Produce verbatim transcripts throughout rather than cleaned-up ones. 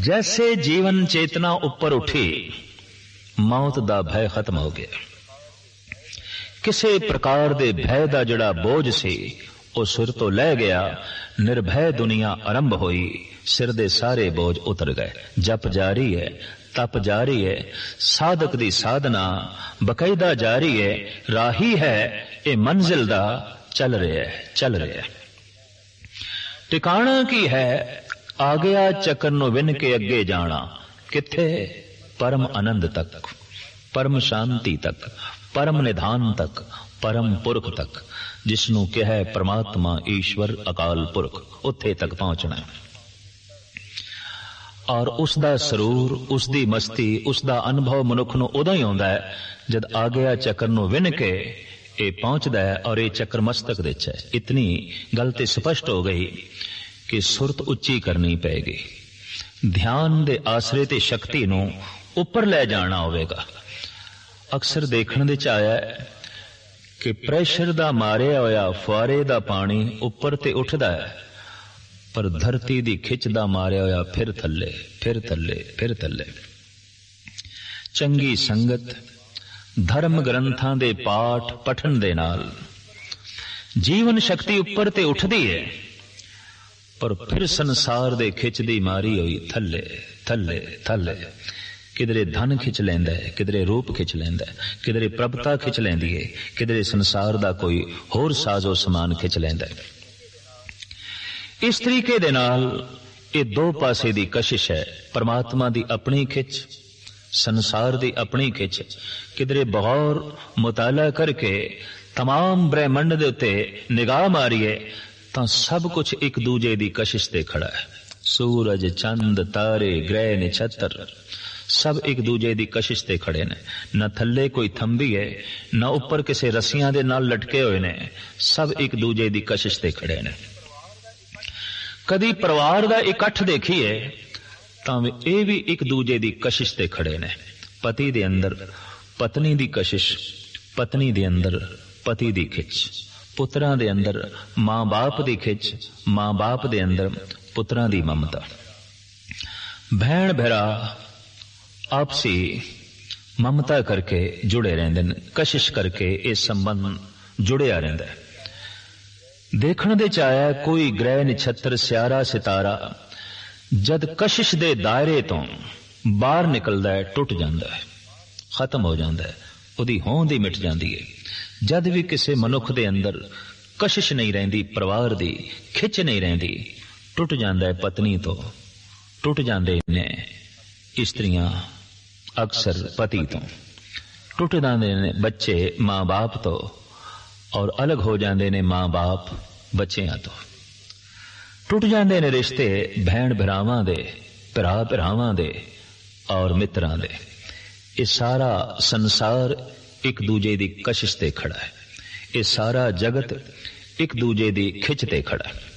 जैसे जीवन चेतना उपर उठी, मौत दा भय खत्म हो गया। किसी प्रकार दे भय दा जड़ा बोझ सी वो सिर तो लै गया। निर्भय दुनिया आरंभ हुई, सिर दे सारे बोझ उतर गए। जप जारी है, तप जारी है, साधक दी साधना बकायदा जारी है। राही है ये मंजिल दा चल रहा है, चल रहा है। टिकाणा की है, आ गया चक्कर नु विन के अगे जाना। किथे? परम आनंद तक, परम शांति तक, परम निधान तक, परम पुरख तक, जिसनू कहा है परमात्मा ईश्वर अकाल पुरख, उत्थे तक पहुंचना। और उसदा सरूर, उसदी मस्ती, उसदा अनुभव मनुख नू उदों ही आउंदा है जद आ गया चक्कर नू विन के ये पहुंचदा है और ये चक्कर मस्तक दे च है। इतनी गल ते स्पष्ट हो गई कि सुरत उच्ची करनी पेगी। ध्यान दे आसरे ते शक्ति नू उपर ले जाना होवेगा। अक्सर देखने दे च आया है कि प्रेशर दा मारिया होया फुआरे दा पानी उपर ते उठदा है, पर धरती दी खिच दा मारिया होया फिर थल्ले, फिर थल्ले, फिर थल्ले। चंगी संगत, धर्म ग्रंथां दे पाठ पठन दे नाल जीवन शक्ति उपर ते उठदी है, पर फिर संसार दे खिच दी मारी हुई थल्ले थल्ले थल्ले। किधरे धन खिच लेंदा है, किधरे रूप खिच लेंदा है, किधरे प्रभुता खिच लेंदी है, किधरे संसार दा कोई होर साजो समान खिच लेंदा है। इस तरीके दे नाल ये दो पासे दी कशिश है। परमात्मा दी अपनी खिच, संसार दी अपनी खिच। किधरे बगौर मुताला करके तमाम ब्रह्मंड दे उत्ते निगाह मारिए तां सब कुछ एक दूजे दी कशिश ते खड़ा है। सूरज, चंद, तारे, ग्रह, नक्षत्र सब एक दूजे दी कशिश ते खड़े ने। न थल्ले कोई थंबी है, न ऊपर किसी रस्सियां दे नाल लटके हुए ने। सब एक दूजे दी कशिश ते खड़े ने। कदी परिवार दा इकट्ठ देखिए तां ये भी एक दूजे दी कशिश ते खड़े ने। पति दे अंदर पत्नी दी कशिश, पत्नी दे अंदर पति दी खिच, पुत्रां दे अंदर मां बाप दी खिच, मां बाप दे अंदर पुत्रां दी ममता। भैण भरा आपसी ममता करके जुड़े रहंदे ने, कशिश करके ये संबंध जुड़िया रहंदा है। देखने दे चाया कोई ग्रह नक्षत्र सियारा सितारा जद कशिश दे दायरे तो बाहर निकलदा है, टुट जांदा है, खत्म हो जांदा है, उहदी होंद ही मिट जांदी है। जद भी किसी मनुख दे अंदर कशिश नहीं रहिंदी, परिवार दी खिच नहीं रहिंदी, टुट जांदा है पत्नी तो, टुट जांदे ने स्त्रियां अक्सर पति तो, टुट जांदे ने बच्चे मां बाप तो, और अलग हो जाते ने मां बाप बच्चियां तो। टुट जाते ने रिश्ते भैण भरावां दे, भरा भरावां दे और मित्रां दे। ये सारा संसार एक दूजे दी कशिश ते खड़ा है। ये सारा जगत एक दूजे दी खिच ते खड़ा है।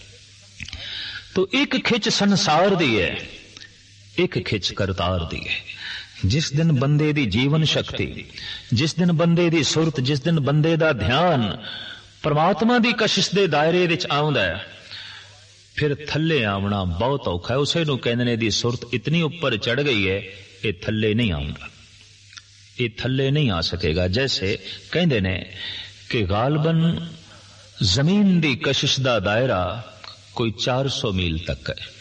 तो एक खिच संसार दी है, एक खिच करतार दी है। जिस दिन बंदे दी जीवन शक्ति, जिस दिन बंदे दी सुरत, जिस दिन बंदे दा ध्यान परमात्मा दी कशिश दे दायरे विच आउंदा है, फिर थल्ले आवना बहुत औखा है। उसे नूं कहंदे ने दी सुरत इतनी ऊपर चढ़ गई है, ये थल्ले नहीं आउंदा, ये थल्ले नहीं आ सकेगा। जैसे कहंदे ने कि गालबन जमीन दी कशिश दा दायरा कोई चार सौ मील तक है।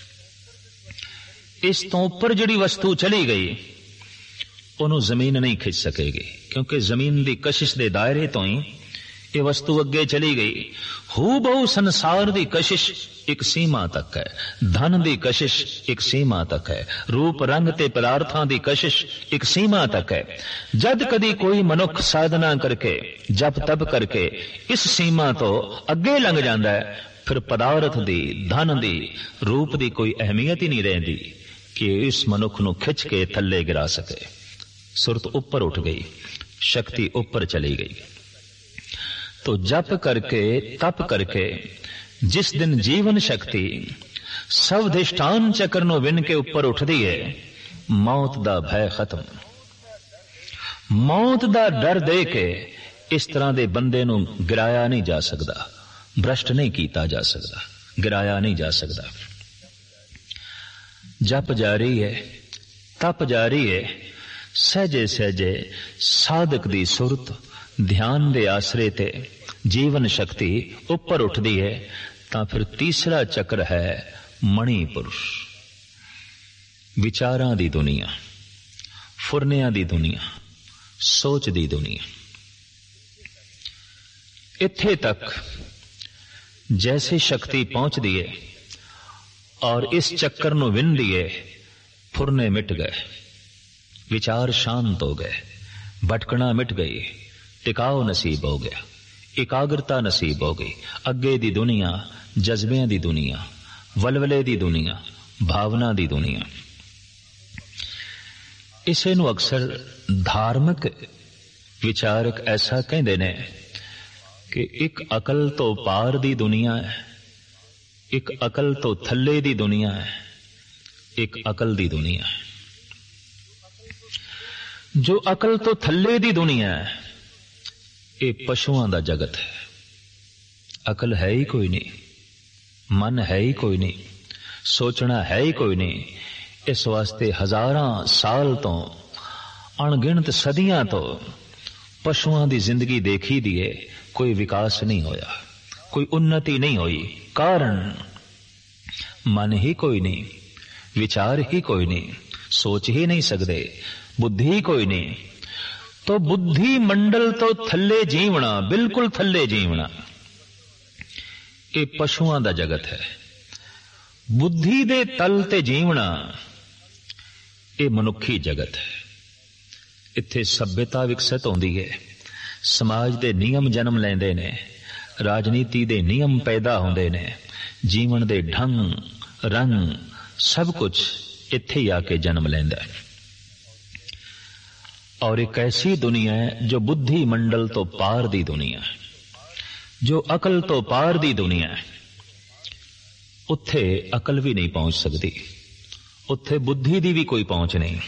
इस तो ऊपर जिहड़ी वस्तु चली गई उन्होंने जमीन नहीं खिंच सकेगी, क्योंकि जमीन दी कशिश दे दायरे तो ही ये वस्तु अगे चली गई। हू बहु संसार दी कशिश एक सीमा तक है, धन दी कशिश एक सीमा तक है, रूप रंग ते पदार्थां दी कशिश एक सीमा तक है। जद कदी कोई मनुख साधना करके जप तप करके इस सीमा तो अगे लंघ जाता है, फिर पदार्थ दी, धन दी, रूप दी कोई अहमियत ही नहीं रहती कि इस मनुख नूं खिंच के थल्ले गिरा सके। सुरत ऊपर उठ गई, शक्ति ऊपर चली गई। तो जप करके तप करके जिस दिन जीवन शक्ति सवधिष्ठान चक्र नूं विन के ऊपर उठदी है, मौत दा भय खत्म। मौत दा डर दे के इस तरह दे बंदे नूं गिराया नहीं जा सकदा, भ्रष्ट नहीं कीता जा सकदा, गिराया नहीं जा सकदा। जप जारी है, तप जारी है, सहजे सहजे साधक दी सुरत ध्यान दे आसरे ते जीवन शक्ति उपर उठदी है, तां फिर तीसरा चक्र है मणिपुरुष। विचारां दी दुनिया, फुरनियां दी दुनिया, सोच दी दुनिया। इत्थे तक जैसे शक्ति पहुंचदी है और इस चक्कर नूं विंदी है, फुरने मिट गए, विचार शांत हो गए, भटकना मिट गई, टिकाव नसीब हो गया, एकाग्रता नसीब हो गई। अगे दी दुनिया जज्बियां दी दुनिया, वलवले दी दुनिया, भावना दी दुनिया। इसे नूं अक्सर धार्मिक विचारक ऐसा कहंदे ने कि एक अकल तो पार दी दुनिया है, एक अकल तो थल्ले दी दुनिया है, एक अकल दी दुनिया है। जो अकल तो थल्ले दी दुनिया है, ये पशुआं दा जगत है। अकल है ही कोई नहीं, मन है ही कोई नहीं, सोचना है ही कोई नहीं। इस वास्ते हजारां साल तो, अणगिणत सदियां तो पशुआं दी जिंदगी देखी दी है, कोई विकास नहीं होया, कोई उन्नति नहीं हुई। कारण मन ही कोई नहीं, विचार ही कोई नहीं, सोच ही नहीं सकते, बुद्धि ही कोई नहीं। तो बुद्धि मंडल तो थल्ले जीवना, बिल्कुल थल्ले जीवना, ये पशुआं दा जगत है। बुद्धि दे तल ते जीवना, ये मनुखी जगत है। इत्थे सभ्यता विकसित होंदी है, समाज दे नियम जन्म लैंदे ने, राजनीति दे नियम पैदा होंदे ने, जीवन दे ढंग रंग सब कुछ इत्थे ही आके जन्म लैंदा है। और एक ऐसी दुनिया है जो बुद्धि मंडल तो पार दी दुनिया है, जो अकल तो पार दी दुनिया है। उत्थे अकल भी नहीं पहुंच सकती, उत्थे बुद्धि दी भी कोई पहुंच नहीं।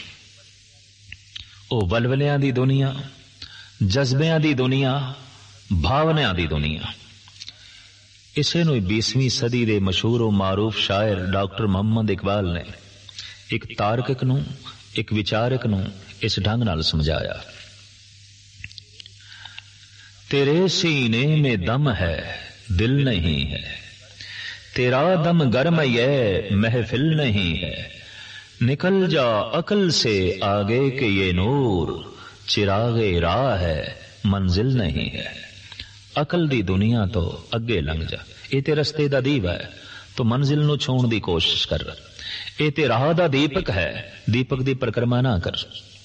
ओ वलवलियां दी दुनिया, जज्बियां दी दुनिया, भावनायां दी दुनिया। इसे नूं बीसवीं सदी दे मशहूर मारूफ शायर डॉक्टर मोहम्मद इकबाल ने एक तार्किक नूं, एक विचारक नूं इस ढंग नाल समझाया। तेरे सीने में दम है, दिल नहीं है, तेरा दम गर्म ये महफिल नहीं है, निकल जा अकल से आगे के ये नूर, चिरागे राह है मंजिल नहीं है। अकल दी दुनिया तो अगे लंघ जा, ये ते रस्ते दा दीवा है, तो मंजिल नूं छूण दी कोशिश कर। ये ते राह दा दीपक है, दीपक दी परिक्रमा ना कर।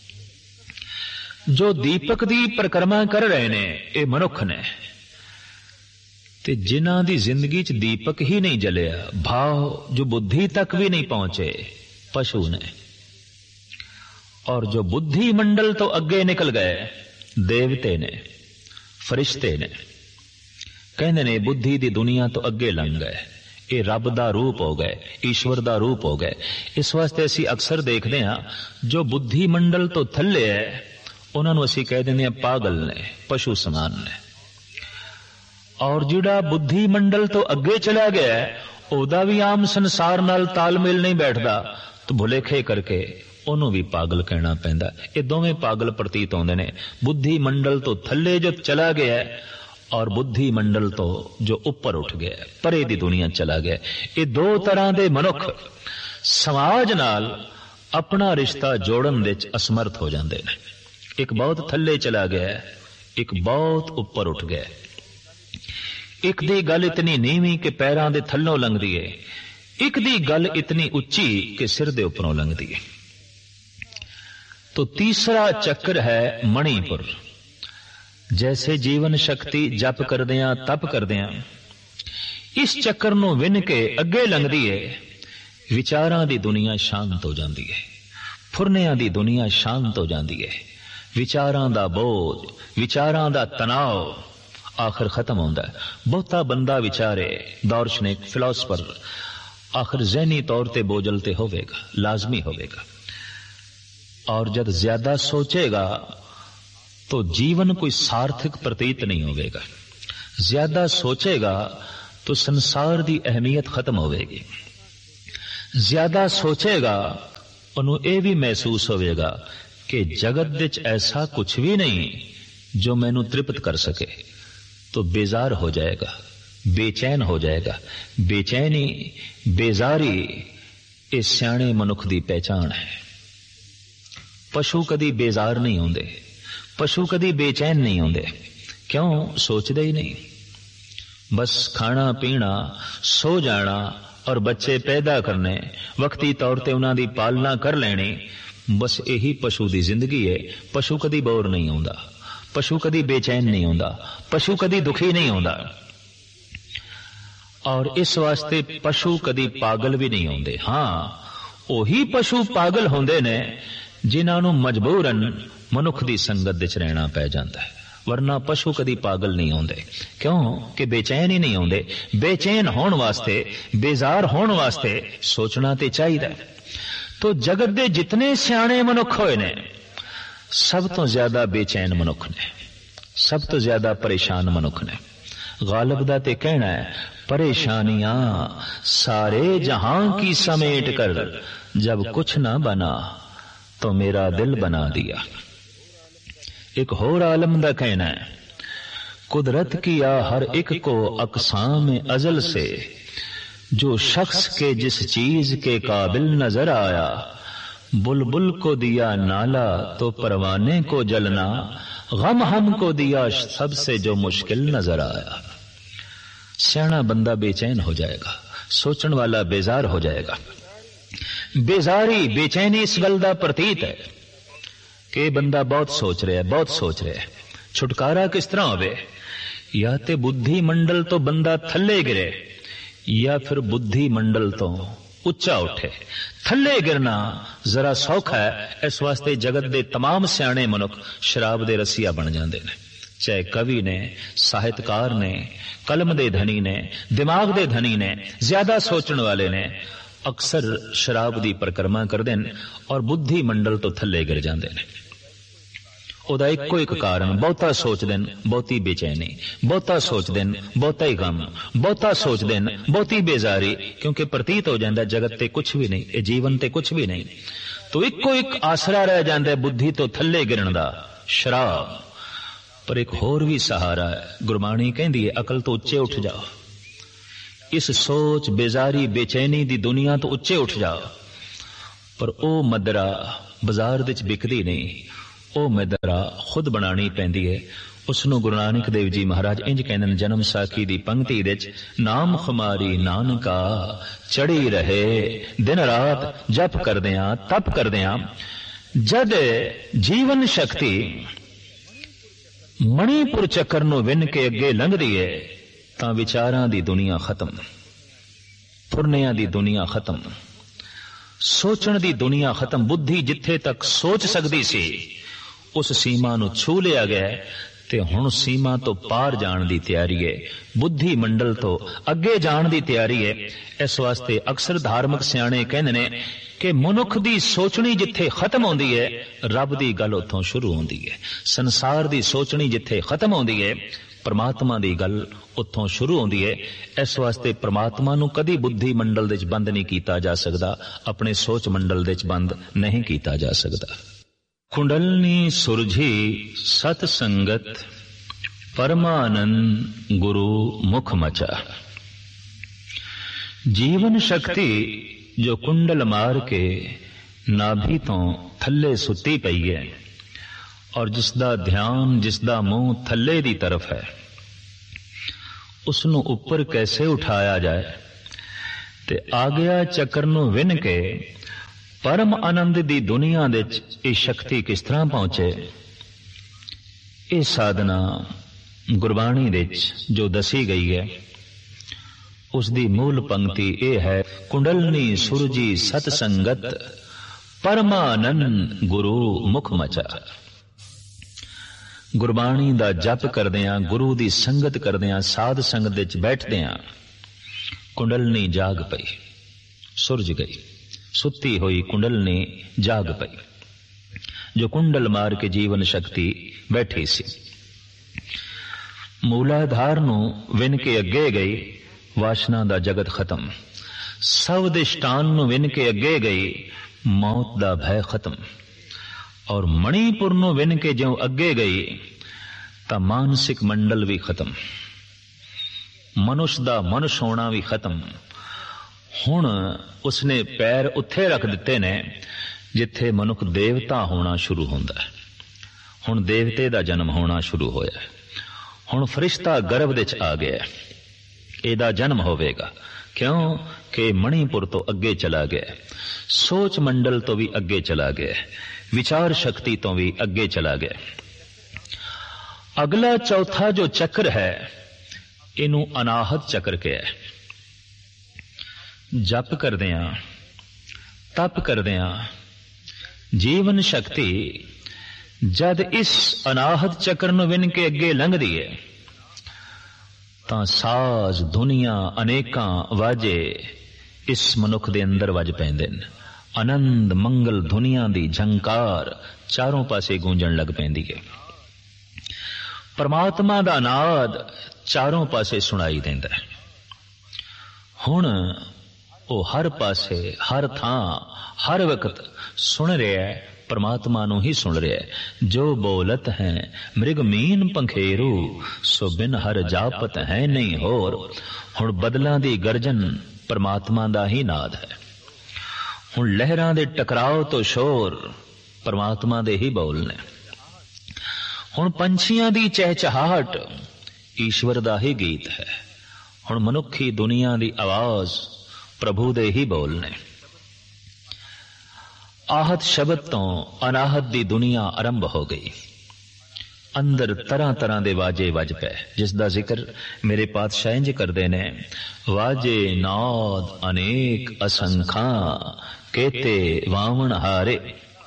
जो दीपक दी परिक्रमा कर रहे ने ये मनुख ने, ते जिन्हां दी जिंदगी च दीपक ही नहीं जलिया, भाव जो बुद्धि तक भी नहीं पहुंचे, पशु ने। और जो बुद्धि मंडल तो अगे निकल गए, देवते ने, फरिश्ते ने, कहने ने बुद्धि दी दुनिया तो अगे लंघ गए, ये रब दा रूप हो गए, ईश्वर दा रूप हो गए। इस वास्ते असी अक्सर देखते हैं जो बुद्धि मंडल तो थल्ले है, उन्होंने असी कह देंगे पागल ने, पशु समान ने। और जिहड़ा बुद्धि मंडल तो अगे चला गया है, ओदा भी आम संसार नाल तालमेल नहीं बैठदा, तो भुलेखे करके ओनू भी पागल कहना पैंदा। ये दोवें पागल प्रतीत होंदे ने। बुद्धि मंडल तो थल्ले जो चला गया है और बुद्धि मंडल तो जो ऊपर उठ गया, परे दी दुनिया चला गया। ये दो तरह दे मनुख समाज नाल अपना रिश्ता जोड़न दे असमर्थ हो जाते हैं। एक बहुत थल्ले चला गया, एक बहुत ऊपर उठ गया। एक दी गल इतनी नीवी कि पैरां दे थल्लों लंघदी है, एक दी गल इतनी उच्ची कि सिर दे उपरों लंघदी है। तो तीसरा चक्र है मणिपुर। जैसे जीवन शक्ति जप करदियां तप करदियां इस चक्कर नूं विन के अगे लंघदी है, विचारां दी दुनिया शांत हो जाती है, फुरनियां दी दुनिया शांत हो जाती है। विचारां दा बोझ, विचारां दा तनाव आखिर खत्म होंदा है। बहुता बंदा विचारे, दार्शनिक फिलोसफर आखिर जहनी तौर ते बोझल ते होवेगा, लाजमी होवेगा। और जब ज्यादा सोचेगा तो जीवन कोई सार्थक प्रतीत नहीं होवेगा। ज्यादा सोचेगा तो संसार दी अहमियत खत्म होवेगी। ਜ਼ਿਆਦਾ ਸੋਚੇਗਾ ਉਹਨੂੰ ਇਹ ਵੀ ਮਹਿਸੂਸ ਹੋਵੇਗਾ ਕਿ ਜਗਤ ਵਿੱਚ ਐਸਾ ਕੁਛ ਵੀ ਨਹੀਂ ਜੋ ਮੈਨੂੰ ਤ੍ਰਿਪਤ ਕਰ ਸਕੇ, तो बेजार हो जाएगा, बेचैन हो जाएगा। बेचैनी बेजारी ये सियाणे मनुख दी पहचान है। पशु कदी बेजार नहीं होंदे, पशु कदी बेचैन नहीं होंदे। क्यों? सोचते ही नहीं। बस खाना पीना, सो जाना और बच्चे पैदा करने, वक्ती तौर ते उन्हां दी पालना कर लेनी, बस यही पशु दी जिंदगी है। पशु कदी बोर नहीं होंदा, पशु कदी बेचैन नहीं होंदा, पशु कदी दुखी नहीं होंदा। और इस वास्ते पशु कदी पागल भी नहीं होंदे। हाँ, ओही पशु पागल होंदे ने जिन्हां नूं मजबूरन मनुख दी संगत विच रहना पै जांदा है, वरना पशु कदी पागल नहीं होंदे। क्यों कि बेचैन ही नहीं होंदे। बेचैन होण वास्ते, बेजार होण वास्ते सोचना ते चाहिदा। तो जगत दे जितने सियाणे मनुख होए ने, सब तो ज्यादा बेचैन मनुख ने, सब तो ज्यादा परेशान मनुख ने। गालिब दा ते कहना है, परेशानियां सारे जहां की समेट कर जब कुछ ना बना तो मेरा दिल बना दिया। एक होर आलम दा कहना है, कुदरत किया हर एक को अक़साम अज़ल से, जो शख्स के जिस चीज के काबिल नजर आया, बुलबुल को दिया नाला तो परवाने को जलना, गम हमको दिया सबसे जो मुश्किल नजर आया। सियाना बंदा बेचैन हो जाएगा, सोचण वाला बेजार हो जाएगा। बेजारी बेचैनी इस गल दा प्रतीत है कि बंदा बहुत सोच रहा है, बहुत सोच रहा है। छुटकारा किस तरह होवे? या ते बुद्धि मंडल तो बंदा थल्ले गिरे, या फिर बुद्धि मंडल तो उच्चा उठे। थल्ले गिरना जरा सौखा है, इस वास्ते जगत दे तमाम सियाणे मनुख शराब दे रसिया बन जाते हैं। चाहे कवि ने, साहित्यकार ने, कलम दे धनी ने, दिमाग दे धनी ने, ज्यादा सोचने वाले ने अक्सर शराब दी परिक्रमा करते हैं और बुद्धि मंडल तो थल्ले गिर जाते हैं। ਉਹਦਾ ਇੱਕੋ ਇੱਕ ਕਾਰਨ, ਬਹੁਤਾ ਸੋਚਦੇ ਨੇ ਬਹੁਤੀ ਬੇਚੈਨੀ, ਬਹੁਤਾ ਸੋਚਦੇ ਨੇ ਬਹੁਤਾ ਹੀ ਗਮ, ਬਹੁਤਾ ਸੋਚਦੇ ਨੇ ਬਹੁਤੀ ਬੇਜ਼ਾਰੀ। ਕਿਉਂਕਿ ਪ੍ਰਤੀਤ ਹੋ ਜਾਂਦਾ ਜਗਤ ਤੇ ਕੁਝ ਵੀ ਨਹੀਂ, ਇਹ ਜੀਵਨ ਤੇ ਕੁਝ ਵੀ ਨਹੀਂ। ਤੋ ਇੱਕੋ ਇੱਕ ਆਸਰਾ ਰਹਿ ਜਾਂਦਾ ਬੁੱਧੀ ਤੋਂ ਥੱਲੇ ਗਿਰਨ ਦਾ, ਸ਼ਰਾਬ। ਪਰ ਇੱਕ ਹੋਰ ਵੀ ਸਹਾਰਾ ਹੈ। ਗੁਰਬਾਣੀ ਕਹਿੰਦੀ ਹੈ, ਅਕਲ ਤੋਂ ਉੱਚੇ ਉੱਠ ਜਾਓ, ਇਸ ਸੋਚ ਬੇਜ਼ਾਰੀ ਬੇਚੈਨੀ ਦੀ ਦੁਨੀਆ ਤੋਂ ਉੱਚੇ ਉੱਠ ਜਾਓ। ਪਰ ਉਹ ਮਦਰਾ ਬਾਜ਼ਾਰ ਵਿੱਚ ਵਿਕਦੀ ਨਹੀਂ, ਉਹ ਮਦਰਾ ਖੁਦ ਬਣਾਣੀ ਪੈਂਦੀ ਹੈ। ਉਸਨੂੰ ਗੁਰੂ ਨਾਨਕ ਦੇਵ ਜੀ ਮਹਾਰਾਜ ਇੰਜ ਕਹਿੰਦੇ ਨੇ ਜਨਮ ਸਾਖੀ ਦੀ ਪੰਕਤੀ ਵਿੱਚ, ਨਾਮ ਖੁਮਾਰੀ ਨਾਨਕਾ ਚੜੀ ਰਹੇ, ਦਿਨ ਰਾਤ ਜਪ ਕਰਦਿਆਂ ਤਪ ਕਰਦਿਆਂ। ਜਦ ਜੀਵਨ ਸ਼ਕਤੀ ਮਣੀਪੁਰ ਚੱਕਰ ਨੂੰ ਵਿੰਨ ਕੇ ਅੱਗੇ ਲੰਘਦੀ ਹੈ ਤਾਂ ਵਿਚਾਰਾਂ ਦੀ ਦੁਨੀਆ ਖਤਮ, ਫੁਰਨਿਆਂ ਦੀ ਦੁਨੀਆ ਖਤਮ, ਸੋਚਣ ਦੀ ਦੁਨੀਆ ਖਤਮ। ਬੁੱਧੀ ਜਿੱਥੇ ਤੱਕ ਸੋਚ ਸਕਦੀ ਸੀ उस सीमा नु छू लिया गया ते हुण सीमा तो पार जाण दी तैयारी है, बुद्धि मंडल तो अगे जाण दी तैयारी है। इस वास्ते अक्सर धार्मिक सियाणे कहंदे ने कि मनुख दी सोचनी जिथे खत्म होंदी है, रब दी गल उत्थों शुरू होंदी है। संसार दी सोचनी जिथे खत्म होंदी है, परमात्मा दी गल उत्थों शुरू होंदी है। इस वास्ते परमात्मा नु कदी बुद्धि मंडल दे च बंद नहीं कीता जा सकदा, अपने सोच मंडल दे च बंद नहीं कीता जा सकदा। कुंडलनी सुरझी सत संगत, परमानंद गुरु मुख मचा। जीवन शक्ति जो कुंडल मार के नाभि तो थल्ले सुती पई है और जिसदा ध्यान, जिसदा मुंह थल्ले दी तरफ है, उसनू ऊपर कैसे उठाया जाए ते आ गया चक्कर नू विन के परम आनंद दी दुनिया दे ये शक्ति किस तरह पहुंचे। ये साधना गुरबाणी दे जो दसी गई है उसदी मूल पंक्ति ये है, कुंडलनी सुरजी सत संगत, परमानंद गुरु मुख मचा। गुरबाणी दा जप करदियां, गुरु दी संगत करदियां, साध संगत विच बैठदियां कुंडलनी जाग पई, सुरज गई। सुती हुई कुंडलनी जाग पई, जो कुंडल मार के जीवन शक्ति बैठी सी। मूलाधार नू विन के अगे गई, वासना दा जगत खत्म। ਸਭ ਦੇ ਸ਼ਟਾਨ ਨੂੰ ਵਿੰਨ ਕੇ ਅੱਗੇ ਗਈ, ਮੌਤ ਦਾ ਭੈ ਖਤਮ। ਔਰ ਮਣੀਪੁਰ ਨੂੰ ਵਿੰਨ ਕੇ ਜਿਉਂ ਅੱਗੇ ਗਈ ਤਾਂ ਮਾਨਸਿਕ ਮੰਡਲ ਵੀ ਖਤਮ, ਮਨੁੱਖ ਦਾ ਮਨੁੱਖ ਹੋਣਾ ਵੀ ਖਤਮ। ਹੁਣ ਉਸਨੇ ਪੈਰ ਉੱਥੇ ਰੱਖ ਦਿੱਤੇ ਨੇ ਜਿੱਥੇ ਮਨੁੱਖ ਦੇਵਤਾ ਹੋਣਾ ਸ਼ੁਰੂ ਹੁੰਦਾ ਹੈ। ਹੁਣ ਦੇਵਤੇ ਦਾ ਜਨਮ ਹੋਣਾ ਸ਼ੁਰੂ ਹੋਇਆ। ਹੁਣ ਫਰਿਸ਼ਤਾ ਗਰਭ ਦੇ ਚ ਆ ਗਿਆ, ਇਹਦਾ ਜਨਮ ਹੋਵੇਗਾ। ਕਿਉਂ ਕਿ ਮਣੀਪੁਰ ਤੋਂ ਅੱਗੇ ਚਲਾ ਗਿਆ, ਸੋਚ ਮੰਡਲ ਤੋਂ ਵੀ ਅੱਗੇ ਚਲਾ ਗਿਆ, ਵਿਚਾਰ ਸ਼ਕਤੀ ਤੋਂ ਵੀ ਅੱਗੇ ਚਲਾ ਗਿਆ। ਅਗਲਾ ਚੌਥਾ ਜੋ ਚੱਕਰ ਹੈ, ਇਹਨੂੰ ਅਨਾਹਤ ਚੱਕਰ ਕਿਹਾ ਹੈ। ਜਪ ਕਰਦਿਆਂ, ਤਪ ਕਰਦਿਆਂ ਜੀਵਨ ਸ਼ਕਤੀ ਜਦ ਇਸ ਅਨਾਹਤ ਚੱਕਰ ਨੂੰ ਵਿੰਨ ਕੇ ਅੱਗੇ ਲੰਘਦੀ ਹੈ ਤਾਂ ਸਾਜ਼ ਦੁਨੀਆਂ ਅਨੇਕਾਂ ਵਾਜੇ ਇਸ ਮਨੁੱਖ ਦੇ ਅੰਦਰ ਵੱਜ ਪੈਂਦੇ ਨੇ। ਆਨੰਦ ਮੰਗਲ ਦੁਨੀਆਂ ਦੀ ਝੰਕਾਰ ਚਾਰੋਂ ਪਾਸੇ ਗੂੰਜਣ ਲੱਗ ਪੈਂਦੀ ਹੈ। ਪਰਮਾਤਮਾ ਦਾ ਨਾਦ ਚਾਰੋਂ ਪਾਸੇ ਸੁਣਾਈ ਦਿੰਦਾ ਹੈ। ਹੁਣ ਉਹ ਹਰ ਪਾਸੇ, ਹਰ ਥਾਂ, ਹਰ ਵਕਤ ਸੁਣ ਰਿਹਾ ਹੈ, ਪਰਮਾਤਮਾ ਨੂੰ ਹੀ ਸੁਣ ਰਿਹਾ ਹੈ। ਜੋ ਬੋਲਤ ਹੈ ਮ੍ਰਿਗ ਮੀਨ ਪੰਖੇਰੂ, ਸੋ ਬਿਨ ਹਰ ਜਾਪਤ ਹੈ ਨਹੀਂ ਹੋਰ। ਹੁਣ ਬਦਲਾਂ ਦੀ ਗਰਜਨ ਪਰਮਾਤਮਾ ਦਾ ਹੀ ਨਾਦ ਹੈ। ਹੁਣ ਲਹਿਰਾਂ ਦੇ ਟਕਰਾਓ ਤੋਂ ਸ਼ੋਰ ਪਰਮਾਤਮਾ ਦੇ ਹੀ ਬੋਲ ਨੇ। ਹੁਣ ਪੰਛੀਆਂ ਦੀ ਚਹਿਚਹਾਹਟ ਈਸ਼ਵਰ ਦਾ ਹੀ ਗੀਤ ਹੈ। ਹੁਣ ਮਨੁੱਖੀ ਦੁਨੀਆ ਦੀ ਆਵਾਜ਼ ਪ੍ਰਭੂ ਦੇ ਹੀ ਬੋਲ ਨੇ। ਆਹਤ ਸ਼ਬਦ ਤੋਂ ਅਨਾਹਤ ਦੀ ਦੁਨੀਆ ਆਰੰਭ ਹੋ ਗਈ। ਅੰਦਰ ਤਰ੍ਹਾਂ ਤਰ੍ਹਾਂ ਦੇ ਵਾਜੇ ਵੱਜ ਪਏ, ਜਿਸ ਦਾ ਜ਼ਿਕਰ ਮੇਰੇ ਪਾਤਸ਼ਾਹ ਇੰਜ ਕਰਦੇ ਨੇ, ਵਾਜੇ ਨਾਦ ਅਨੇਕ ਅਸੰਖਾਂ, ਕੇਤੇ ਵਾਵਣ ਹਾਰੇ।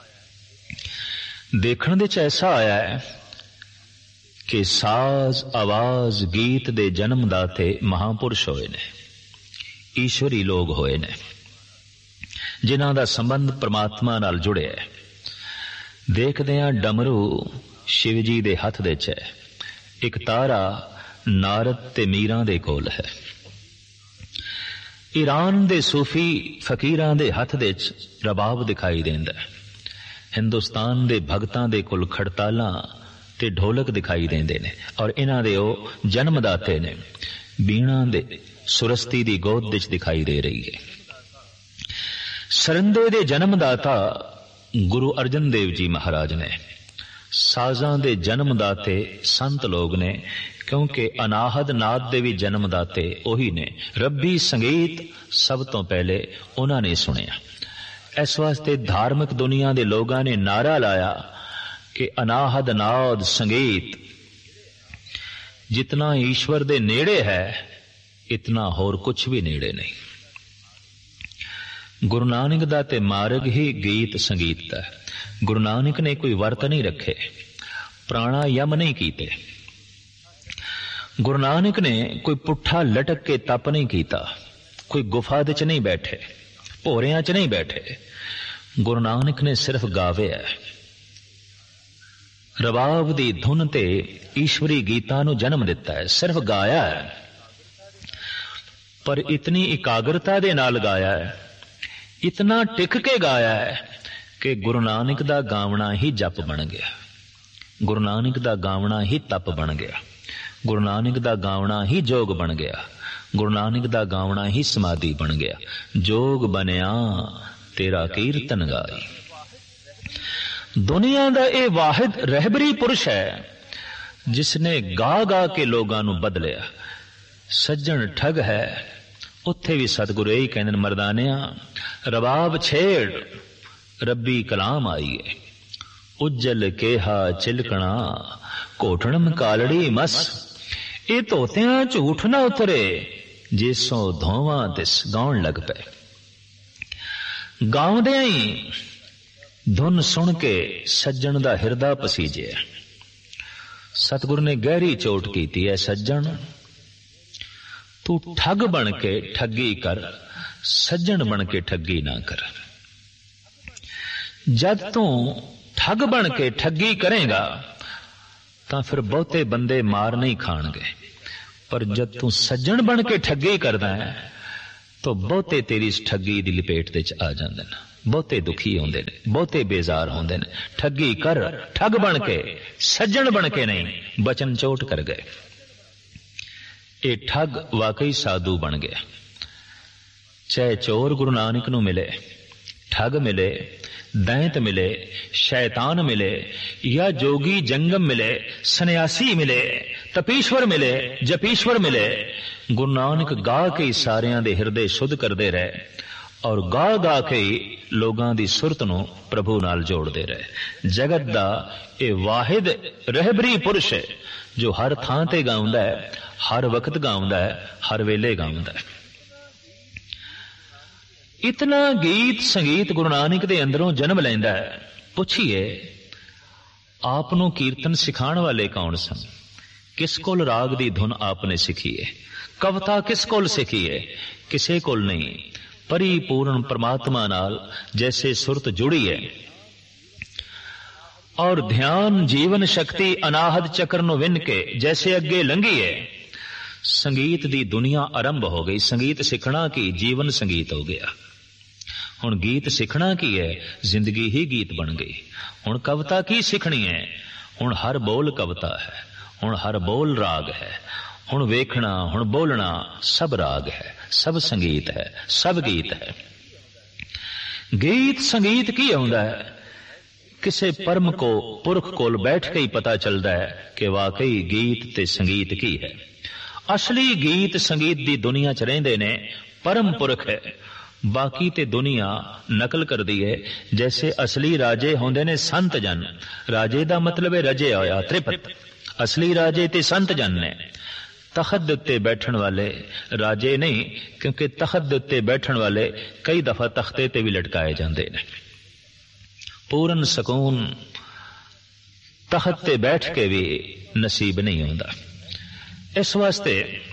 ਦੇਖਣ ਦੇ ਚ ਐਸਾ ਆਇਆ ਹੈ ਕਿ ਸਾਜ਼, ਆਵਾਜ਼, ਗੀਤ ਦੇ ਜਨਮਦਾਤੇ ਮਹਾਂਪੁਰਸ਼ ਹੋਏ ਨੇ, ਈਸ਼ਵਰੀ ਲੋਕ ਹੋਏ ਨੇ, ਜਿਨ੍ਹਾਂ ਦਾ ਸੰਬੰਧ ਪਰਮਾਤਮਾ ਨਾਲ ਜੁੜਿਆ ਹੈ। ਦੇਖਦੇ ਹਾਂ ਡਮਰੂ ਸ਼ਿਵ ਜੀ ਦੇ ਹੱਥ ਦੇ ਚ ਹੈ, ਇੱਕ ਤਾਰਾ ਨਾਰਦ ਤੇ ਮੀਰਾਂ ਦੇ ਕੋਲ ਹੈ। ਈਰਾਨ ਦੇ ਸੂਫੀ ਫਕੀਰਾਂ ਦੇ ਹੱਥ ਦੇ ਚ ਰਬਾਬ ਦਿਖਾਈ ਦਿੰਦਾ ਹੈ। ਹਿੰਦੁਸਤਾਨ ਦੇ ਭਗਤਾਂ ਦੇ ਕੋਲ ਖੜਤਾਲਾਂ ਤੇ ਢੋਲਕ ਦਿਖਾਈ ਦਿੰਦੇ ਨੇ, ਔਰ ਇਹਨਾਂ ਦੇ ਉਹ ਜਨਮਦਾਤੇ ਨੇ। ਬੀਣਾ ਦੇ ਸੁਰਸਤੀ ਦੀ ਗੋਦ ਵਿੱਚ ਦਿਖਾਈ ਦੇ ਰਹੀ ਹੈ। ਸਰੰਦੇ ਦੇ ਜਨਮਦਾਤਾ ਗੁਰੂ ਅਰਜਨ ਦੇਵ ਜੀ ਮਹਾਰਾਜ ਨੇ। ਸਾਜ਼ਾਂ ਦੇ ਜਨਮਦਾਤੇ ਸੰਤ ਲੋਕ ਨੇ, ਕਿਉਂਕਿ ਅਨਾਹਦ ਨਾਦ ਦੇ ਵੀ ਜਨਮਦਾਤੇ ਉਹੀ ਨੇ। ਰੱਬੀ ਸੰਗੀਤ ਸਭ ਤੋਂ ਪਹਿਲੇ ਉਹਨਾਂ ਨੇ ਸੁਣਿਆ। ਇਸ ਵਾਸਤੇ ਧਾਰਮਿਕ ਦੁਨੀਆ ਦੇ ਲੋਕਾਂ ਨੇ ਨਾਰਾ ਲਾਇਆ ਕਿ ਅਨਾਹਦ ਨਾਦ ਸੰਗੀਤ ਜਿਤਨਾ ਈਸ਼ਵਰ ਦੇ ਨੇੜੇ ਹੈ, ਇਤਨਾ ਹੋਰ ਕੁਛ ਵੀ ਨੇੜੇ ਨਹੀਂ। ਗੁਰੂ ਨਾਨਕ ਦਾ ਤੇ ਮਾਰਗ ਹੀ ਗੀਤ ਸੰਗੀਤ ਦਾ। ਗੁਰੂ ਨਾਨਕ ਨੇ ਕੋਈ ਵਰਤ ਨਹੀਂ ਰੱਖੇ, ਪ੍ਰਾਣਾਯਮ ਨਹੀਂ ਕੀਤੇ। ਗੁਰੂ ਨਾਨਕ ਨੇ ਕੋਈ ਪੁੱਠਾ ਲਟਕ ਕੇ ਤਪ ਨਹੀਂ ਕੀਤਾ, ਕੋਈ ਗੁਫਾ ਦੇ ਚ ਨਹੀਂ ਬੈਠੇ, ਭੋਰਿਆਂ ਚ ਨਹੀਂ ਬੈਠੇ। ਗੁਰੂ ਨਾਨਕ ਨੇ ਸਿਰਫ ਗਾਵਿਆ, ਰਬਾਬ ਦੀ ਧੁਨ ਤੇ ਈਸ਼ਵਰੀ ਗੀਤਾਂ ਨੂੰ ਜਨਮ ਦਿੱਤਾ ਹੈ, ਸਿਰਫ ਗਾਇਆ ਹੈ। ਪਰ ਇਤਨੀ ਇਕਾਗਰਤਾ ਦੇ ਨਾਲ ਗਾਇਆ ਹੈ, ਇਤਨਾ ਟਿਕ ਕੇ ਗਾਇਆ ਹੈ ਕਿ ਗੁਰੂ ਨਾਨਕ ਦਾ ਗਾਵਣਾ ਹੀ ਜਪ ਬਣ ਗਿਆ, ਗੁਰੂ ਨਾਨਕ ਦਾ ਗਾਵਣਾ ਹੀ ਤਪ ਬਣ ਗਿਆ, ਗੁਰੂ ਨਾਨਕ ਦਾ ਗਾਵਣਾ ਹੀ ਜੋਗ ਬਣ ਗਿਆ, ਗੁਰੂ ਨਾਨਕ ਦਾ ਗਾਵਣਾ ਹੀ ਸਮਾਧੀ ਬਣ ਗਿਆ। ਜੋਗ ਬਣਿਆ ਤੇਰਾ ਕੀਰਤਨ ਗਾਈ। ਦੁਨੀਆ ਦਾ ਇਹ ਵਾਹਿਦ ਰਹਿਬਰੀ ਪੁਰਸ਼ ਹੈ ਜਿਸਨੇ ਗਾ ਗਾ ਕੇ ਲੋਕਾਂ ਨੂੰ ਬਦਲਿਆ। ਸੱਜਣ ਠੱਗ ਹੈ, ਉੱਥੇ ਵੀ ਸਤਿਗੁਰੂ ਇਹੀ ਕਹਿੰਦੇ ਨੇ, ਮਰਦਾਨਿਆਂ ਰਬਾਬ ਛੇੜ ਰੱਬੀ ਕਲਾਮ ਆਈ ਹੈ। ਉੱਜਲ ਕੇਹਾ ਚਿਲਕਣਾ ਕੋਠਣਮ ਕਾਲੜੀ ਮਸ। ਇਹ ਧੋਤਿਆਂ ਝੂਠ ਨਾ ਉਤਰੇ ਜਿਸੋਂ ਧੋਵਾਂ ਤਿਸ ਗਾਉਣ ਲੱਗ ਪਏ। ਗਾਉਂਦਿਆਂ ਹੀ ਧੁਨ ਸੁਣ ਕੇ ਸੱਜਣ ਦਾ ਹਿਰਦਾ ਪਸੀਜਿਆ। ਸਤਿਗੁਰੂ ਨੇ ਗਹਿਰੀ ਚੋਟ ਕੀਤੀ ਹੈ, ਸੱਜਣ ਤੂੰ ਠੱਗ ਬਣ ਕੇ ਠੱਗੀ ਕਰ, ਸੱਜਣ ਬਣ ਕੇ ਠੱਗੀ ਨਾ ਕਰ। ਜਦ ਤੂੰ ਠੱਗ ਬਣ ਕੇ ਠੱਗੀ ਕਰੇਗਾ ਤਾਂ ਫਿਰ ਬਹੁਤੇ ਬੰਦੇ ਮਾਰ ਨਹੀਂ ਖਾਣਗੇ, ਪਰ ਜਦ ਤੂੰ ਸੱਜਣ ਬਣ ਕੇ ਠੱਗੀ ਕਰਦਾ ਹੈ तो बहुते तेरी इस ठगी दी लपेट दे च आ जांदे ने, बहुते दुखी होंदे ने, बहुते बेजार होंदे ने। ठगी कर ठग बन के, सज्जन बन के नहीं, बचन चोट कर गए। ये ठग वाकई साधु बन गया। चाहे चोर गुरु नानक नू मिले, ठग मिले, दैंत मिले, शैतान मिले, या जोगी जंगम मिले, सन्यासी मिले, तपीश्वर मिले, जपीश्वर मिले, गुरु नानक गा के सारियां दे हिरदे शुद्ध करते रहे और गा गा के लोगां दी सुरत नू प्रभु नाल जोड़ते रहे। जगत दा ये वाहिद रहबरी पुरुष है जो हर थां ते गाउंदा है, हर वक्त गाउंदा है, हर वेले गाउंदा है। इतना गीत संगीत गुरु नानक दे अंदरों जन्म लैंदा है। पुछिए आप नू कीर्तन सिखाण वाले कौन सन? किस कोल राग दी धुन आपने सीखी है? कविता किस कोल सीखी है? किसे कोल नहीं। परिपूर्ण परमात्मा नाल जैसे सुरत जुड़ी है और ध्यान जीवन शक्ति अनाहद चक्र नू विन के जैसे अगे लंघी है, संगीत दी दुनिया आरंभ हो गई। संगीत सीखना की जीवन संगीत हो गया। हुण गीत सीखना की है, जिंदगी ही गीत बन गई। हुण कविता की सीखनी है, हुण हर बोल कविता है, हुण हर बोल राग है, हुण वेखना हुण बोलना सब राग है, सब संगीत है, सब गीत है। गीत संगीत की आउंदा है? किसे परम को पुरख कोल बैठ के ही पता चलता है कि वाकई गीत ते संगीत की है। असली गीत संगीत दी दुनिया च रहिंदे ने परम पुरख है, बाकी ते दुनिया नकल कर दी है। जैसे असली राजे होंदे ने संत जन, राजे दा मतलब है रजे होया त्रिपत। असली राजे ते संत जन ने। तखत दे उत्ते बैठण वाले राजे नहीं, क्योंकि तखत दे उत्ते बैठण वाले कई दफा तख्ते ते भी लटकाए जांदे ने। पूर्ण सकून तखत ते बैठ के भी नसीब नहीं होंदा। इस वास्ते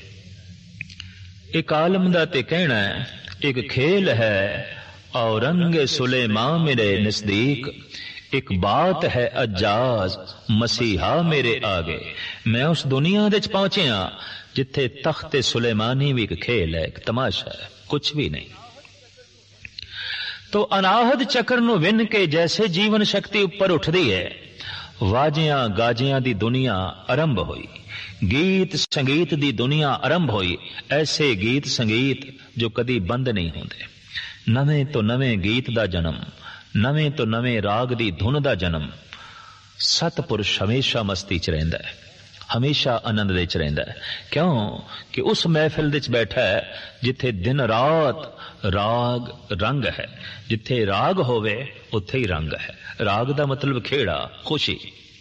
एक आलम दा ते कहना है, एक खेल है औरंग सुलेमान मेरे नजदीक, एक बात है अजाज मसीहा मेरे आगे। मैं उस दुनिया दे च पहुंचिया जिथे तख्ते सुलेमानी भी एक खेल है, एक तमाशा है, कुछ भी नहीं। तो अनाहद चक्र नू विन के जैसे जीवन शक्ति ऊपर उठदी है, वाजियां गाजियां दी दुनिया आरंभ हुई, गीत संगीत दी दुनिया आरंभ हुई। ऐसे गीत संगीत जो कदी बंद नहीं होंदे। नवें तो नवें गीत दा जन्म, नवें तो नवें राग दी धुन दा जन्म। सतपुरुष हमेशा मस्ती च रहिंदा है, हमेशा आनंद दे च रहिंदा है। क्यों कि उस महफिल दे च बैठा है जिथे दिन रात राग रंग है। जिथे राग होवे उत्थे ही रंग है। राग दा मतलब खेड़ा, खुशी।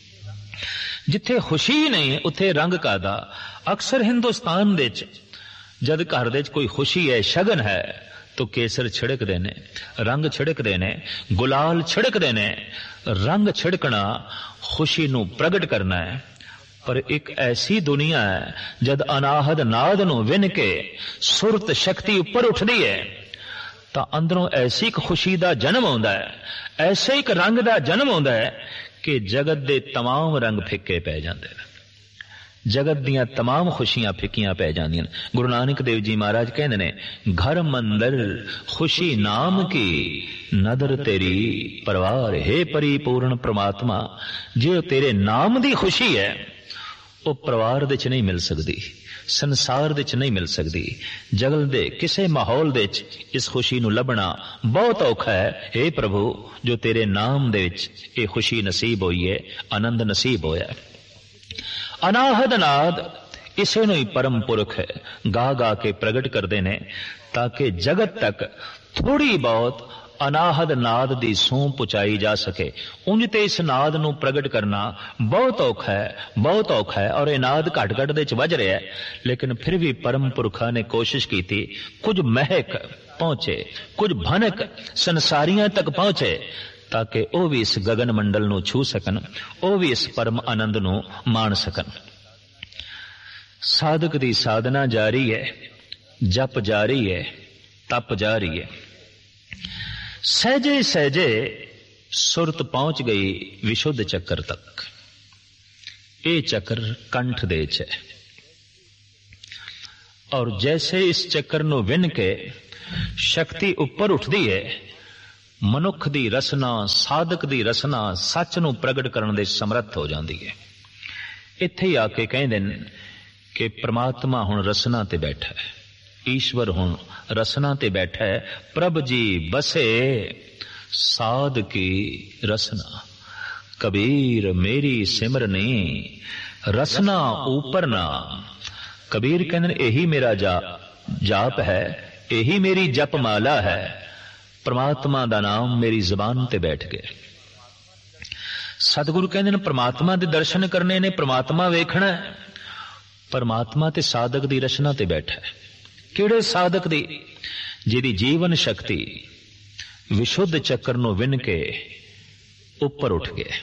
जिथे खुशी नहीं उत्थे रंग कादा। अक्सर हिंदुस्तान दे च जद घर दे च कोई खुशी है, शगन है, तो केसर छिड़क देने, रंग छिड़क देने, गुलाल छिड़क देने। रंग छिड़कना खुशी नू प्रगट करना है। पर एक ऐसी दुनिया है जद अनाहद नाद नू विन के सुरत शक्ति ऊपर उठदी है तो अंदरों ऐसी एक खुशी दा जन्म होंदा है, ऐसे एक रंग दा जन्म होंदा है कि जगत दे तमाम रंग फिक्के पै जांदे ने। जगत दियां तमाम खुशियां फिक्कियां पै जांदियां। गुरु नानक देव जी महाराज कहंदे ने, घर मंदर खुशी नाम की नदर तेरी परवार। हे परिपूर्ण परमात्मा, जे तेरे नाम दी खुशी है वो परिवार दे च नहीं मिल सकदी, संसार दे च नहीं मिल सकदी। जगत दे किसे माहौल दे च इस खुशी नू लभना बहुत औखा है। हे प्रभु, जो तेरे नाम दे विच ये खुशी नसीब होई है, आनंद नसीब होया है। अनाहद नाद इसे नू ही परम पुरख है गा गा के प्रगट करदे ने, ताकि जगत तक थोड़ी बहुत अनाहद नाद दी सूह पहुंचाई जा सके। उंज ते इस नाद नू प्रगट करना बहुत औखा है, बहुत औखा है। और यह नाद घट घट दे च वज रहा है, लेकिन फिर भी परम पुरखा ने कोशिश की थी कुछ महक पहुंचे, कुछ भनक संसारियां तक पहुंचे, ताकि वह भी इस गगन मंडल नू छू सकन, वह भी इस परम आनंद नू मान सकन। साधक दी साधना जारी है, जप जारी है, तप जारी है। सहजे सहजे सुरत पहुंच गई विशुद्ध चक्र तक। ये चक्र कंठ दे च है और जैसे इस चक्र नू विन के शक्ति उपर उठदी है, मनुख दी रसना, साधक दी रसना सच नूं प्रगट करन दे समर्थ हो जाती है। इत्थे ही आके कहंदे ने कि परमात्मा हुण रसना ते बैठा है, ईश्वर हुण रसना ते बैठा है। प्रभ जी बसे साध की रसना, कबीर मेरी सिमरनी रसना ऊपर ना। कबीर कहंदे यही मेरा जा जाप है, यही मेरी जप माला है। परमात्मा दा नाम मेरी जबान ते बैठ गया। सतगुरु कहंदे ने परमात्मा दे दर्शन करने ने, परमात्मा वेखना है। परमात्मा ते साधक दी रचना ते बैठा है। किहड़े साधक दी? जिहदी जीवन शक्ति विशुद्ध चक्कर नूं विन के उपर उठ गया।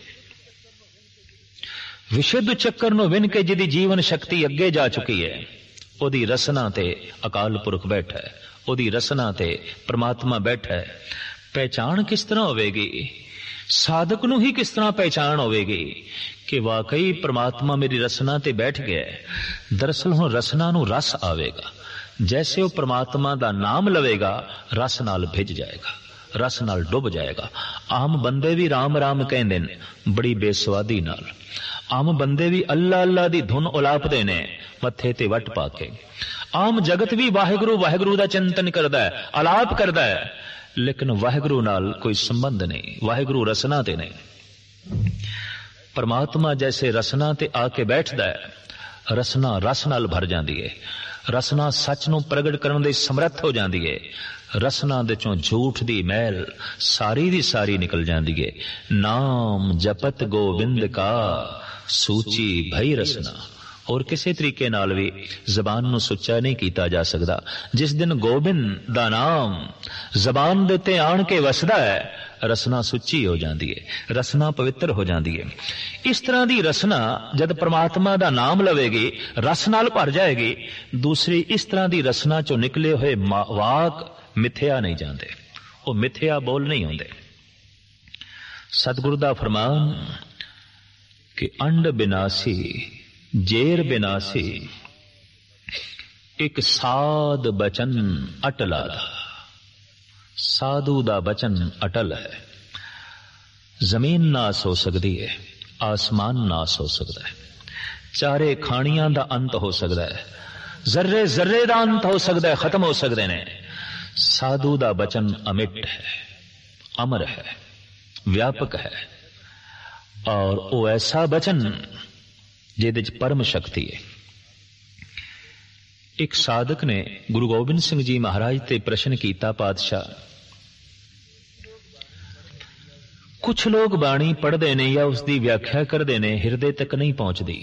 विशुद्ध चक्कर नूं विन के जिहदी जीवन शक्ति अगे जा चुकी है, ओदी रसना ते अकाल पुरख बैठा है, ओदी रसना ते परमात्मा बैठा है। पहचान किस तरह होवेगी? साधक नूं ही किस तरह पहचान होवेगी कि वाकई परमात्मा मेरी रसना ते बैठ गया है। दरअसल हुण रसना नूं रस आवेगा। जैसे वो परमात्मा दा नाम लवेगा, रस नाल भिज जाएगा, रस नाल डुब जाएगा। आम बंदे भी राम राम कहंदे ने बड़ी बेसवादी नाल। आम बंदे भी अल्लाह अल्लाह दी धुन उलापदे ने मत्थे ते वट पा के। आम जगत भी वाहिगुरु वाहिगुरु दा चिंतन करदा है, अलाप करदा है, लेकिन वाहिगुरु नाल कोई संबंध नहीं, वाहिगुरु रसना ते नहीं। परमात्मा जैसे रसना ते आके बैठदा है, रसना रस नाल भर जांदी है, रसना सच नूं प्रगट करन दे समर्थ हो जांदी है। रसना दे चों झूठ दी मैल सारी दी सारी निकल जांदी है। नाम जपत गोविंद का सूची भई रसना। और किसी तरीके नाल भी जबान नूं सुच्चा नहीं कीता जा सकदा। जिस दिन गोबिंद दा नाम जबान दे ते आण के वसदा है, रसना सुच्ची हो जाती है, रसना पवित्र हो जाती है। इस तरह की रसना जब परमात्मा दा नाम लवेगी, रस नाल भर जाएगी। दूसरी इस तरह की रसना चो निकले हुए वाक मिथ्या नहीं जाते, वो मिथ्या बोल नहीं होंदे। सतगुरु दा फरमान कि अंड बिनासी जेर बिनासी, एक साध बचन अटला। साधु दा बचन अटल है। जमीन नास हो सकती है, आसमान नास हो सकता है, चारे खानियां दा अंत हो सकता है, जर्रे जर्रे दा अंत हो सकता है, खत्म हो सकते हैं। साधु दा बचन अमिट है, अमर है, व्यापक है, और वो ऐसा बचन जिहदे च परम शक्ति है। एक साधक ने गुरु गोबिंद सिंह जी महाराज ते प्रश्न कीता, पातशाह कुछ लोग बाणी पढ़ते ने या उसकी व्याख्या करते ने, हिरदे तक नहीं पहुंचती,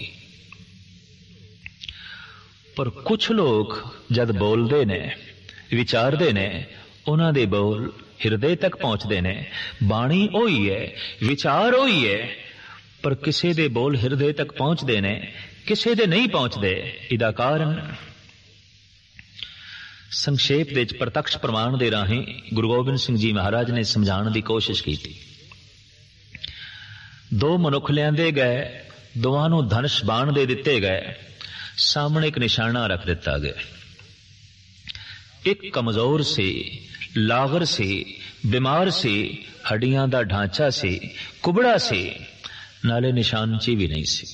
पर कुछ लोग जद बोलते ने विचारते ने, उन्हां दे बोल हिरदे तक पहुंचते ने। बाणी ओही है, विचार ओही है, पर किसी दे बोल हिरदे तक पहुंचते ने, किसी दे नहीं पहुंचते। इदा कारण संक्षेप दे प्रत्यक्ष प्रमाण दे राही गुरु गोबिंद सिंह जी महाराज ने समझाने की कोशिश की थी। दो मनुख लियांदे गए, दोवां नूं धनुष बाण दे दिते गए, सामने एक निशाना रख दिता गया। एक कमजोर सी, लागर सी, बीमार सी, हड्डियां दा ढांचा सी, कुबड़ा सी, नाले निशानची भी नहीं सी।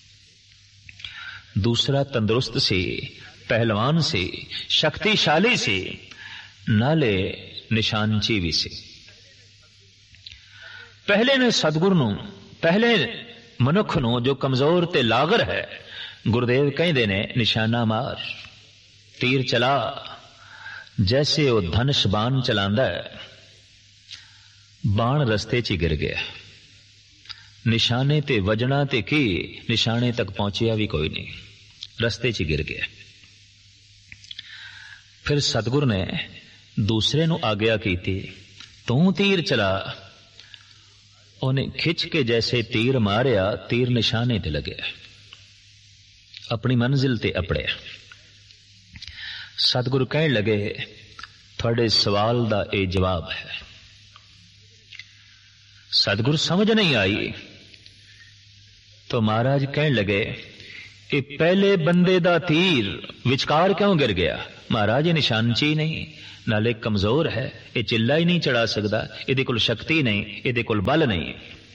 दूसरा तंदुरुस्त सी, पहलवान सी, शक्तिशाली सी, नाले निशानची भी सी। पहले ने सतगुरु नूं, पहले मनुख नूं जो कमजोर ते लागर है, गुरुदेव कहंदे ने निशाना मार, तीर चला। जैसे वो धनुष बाण चलांदा है, बाण रस्ते च गिर गया। निशाने ते वजना ते की, निशाने तक पहुंचिया भी कोई नहीं, रस्ते च गिर गया। फिर सतगुरु ने दूसरे नूं आग्या की थी, तू तीर चला। उन्हें खिंच के जैसे तीर मारिया, तीर निशाने ते लगे, अपनी मंजिल ते अपड़िया। सतगुरु कहने लगे, थोड़े सवाल दा ए जवाब है। सतगुरु समझ नहीं आई तो महाराज कहने लगे, ਇਹ ਪਹਿਲੇ ਬੰਦੇ ਦਾ ਤੀਰ ਵਿਚਕਾਰ ਕਿਉਂ ਗਿਰ ਗਿਆ? ਮਹਾਰਾਜ ਇਹ ਨਿਸ਼ਾਨਚੀ ਨਹੀਂ, ਨਾਲੇ ਕਮਜ਼ੋਰ ਹੈ, ਇਹ ਚਿੱਲਾ ਹੀ ਨਹੀਂ ਚੜਾ ਸਕਦਾ, ਇਹਦੇ ਕੋਲ ਸ਼ਕਤੀ ਨਹੀਂ, ਇਹਦੇ ਕੋਲ ਬਲ ਨਹੀਂ।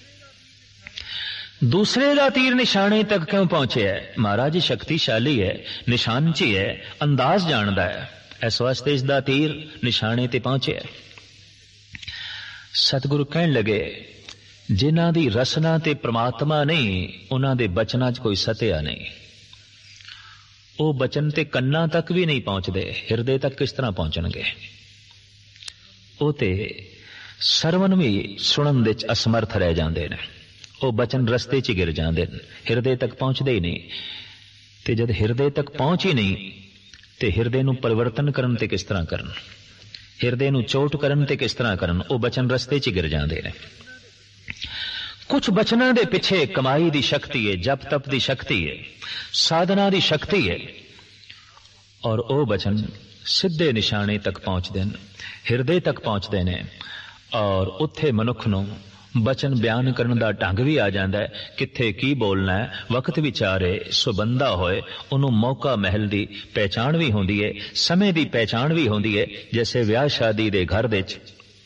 ਦੂਸਰੇ ਦਾ ਤੀਰ ਨਿਸ਼ਾਨੇ ਤੱਕ ਕਿਉਂ ਪਹੁੰਚਿਆ? ਮਹਾਰਾਜ ਸ਼ਕਤੀਸ਼ਾਲੀ ਹੈ, ਨਿਸ਼ਾਨਚੀ ਹੈ, ਅੰਦਾਜ਼ ਜਾਣਦਾ ਹੈ, ਇਸ ਵਾਸਤੇ ਇਸ ਦਾ ਤੀਰ ਨਿਸ਼ਾਨੇ ਤੇ ਪਹੁੰਚਿਆ। ਸਤਿਗੁਰੂ ਕਹਿਣ ਲੱਗੇ, ਜਿਨ੍ਹਾਂ ਦੀ ਰਸਨਾ ਤੇ ਪ੍ਰਮਾਤਮਾ ਨਹੀਂ, ਉਹਨਾਂ ਦੇ ਬਚਨਾਂ 'ਚ ਕੋਈ ਸਤਿਆ ਨਹੀਂ। ਉਹ ਬਚਨ ਤੇ ਕੰਨਾਂ ਤੱਕ ਵੀ ਨਹੀਂ ਪਹੁੰਚਦੇ, ਹਿਰਦੇ ਤੱਕ ਕਿਸ ਤਰ੍ਹਾਂ ਪਹੁੰਚਣਗੇ? ਉਹ ਤੇ ਸਰਵਨ ਵੀ ਸੁਣਨ ਦੇ 'ਚ ਅਸਮਰਥ ਰਹਿ ਜਾਂਦੇ ਨੇ, ਉਹ ਬਚਨ ਰਸਤੇ 'ਚ ਗਿਰ ਜਾਂਦੇ ਨੇ, ਹਿਰਦੇ ਤੱਕ ਪਹੁੰਚਦੇ ਹੀ ਨਹੀਂ। ਤੇ ਜਦ ਹਿਰਦੇ ਤੱਕ ਪਹੁੰਚ ਹੀ ਨਹੀਂ ਤੇ ਹਿਰਦੇ ਨੂੰ ਪਰਿਵਰਤਨ ਕਰਨ ਤੇ ਕਿਸ ਤਰ੍ਹਾਂ ਕਰਨ? ਹਿਰਦੇ ਨੂੰ ਚੋਟ ਕਰਨ ਤੇ ਕਿਸ ਤਰ੍ਹਾਂ ਕਰਨ? ਉਹ ਬਚਨ ਰਸਤੇ 'ਚ ਗਿਰ ਜਾਂਦੇ ਨੇ। ਕੁਝ ਬਚਨਾਂ ਦੇ ਪਿੱਛੇ ਕਮਾਈ ਦੀ ਸ਼ਕਤੀ ਹੈ, ਜਪ ਤਪ ਦੀ ਸ਼ਕਤੀ ਹੈ, ਸਾਧਨਾ ਦੀ ਸ਼ਕਤੀ ਹੈ, ਔਰ ਉਹ ਬਚਨ ਸਿੱਧੇ ਨਿਸ਼ਾਨੇ ਤੱਕ ਪਹੁੰਚਦੇ ਨੇ, ਹਿਰਦੇ ਤੱਕ ਪਹੁੰਚਦੇ ਨੇ, ਔਰ ਉੱਥੇ ਮਨੁੱਖ ਨੂੰ ਬਚਨ ਬਿਆਨ ਕਰਨ ਦਾ ਢੰਗ ਵੀ ਆ ਜਾਂਦਾ ਹੈ, ਕਿੱਥੇ ਕੀ ਬੋਲਣਾ ਹੈ, ਵਕਤ ਵਿਚਾਰੇ ਸੁਬੰਦਾ ਹੋਏ, ਉਹਨੂੰ ਮੌਕਾ ਮਹਿਲ ਦੀ ਪਹਿਚਾਣ ਵੀ ਹੁੰਦੀ ਹੈ, ਸਮੇਂ ਦੀ ਪਹਿਚਾਣ ਵੀ ਹੁੰਦੀ ਹੈ। ਜੈਸੇ ਵਿਆਹ ਸ਼ਾਦੀ ਦੇ ਘਰ ਦੇ ਵਿੱਚ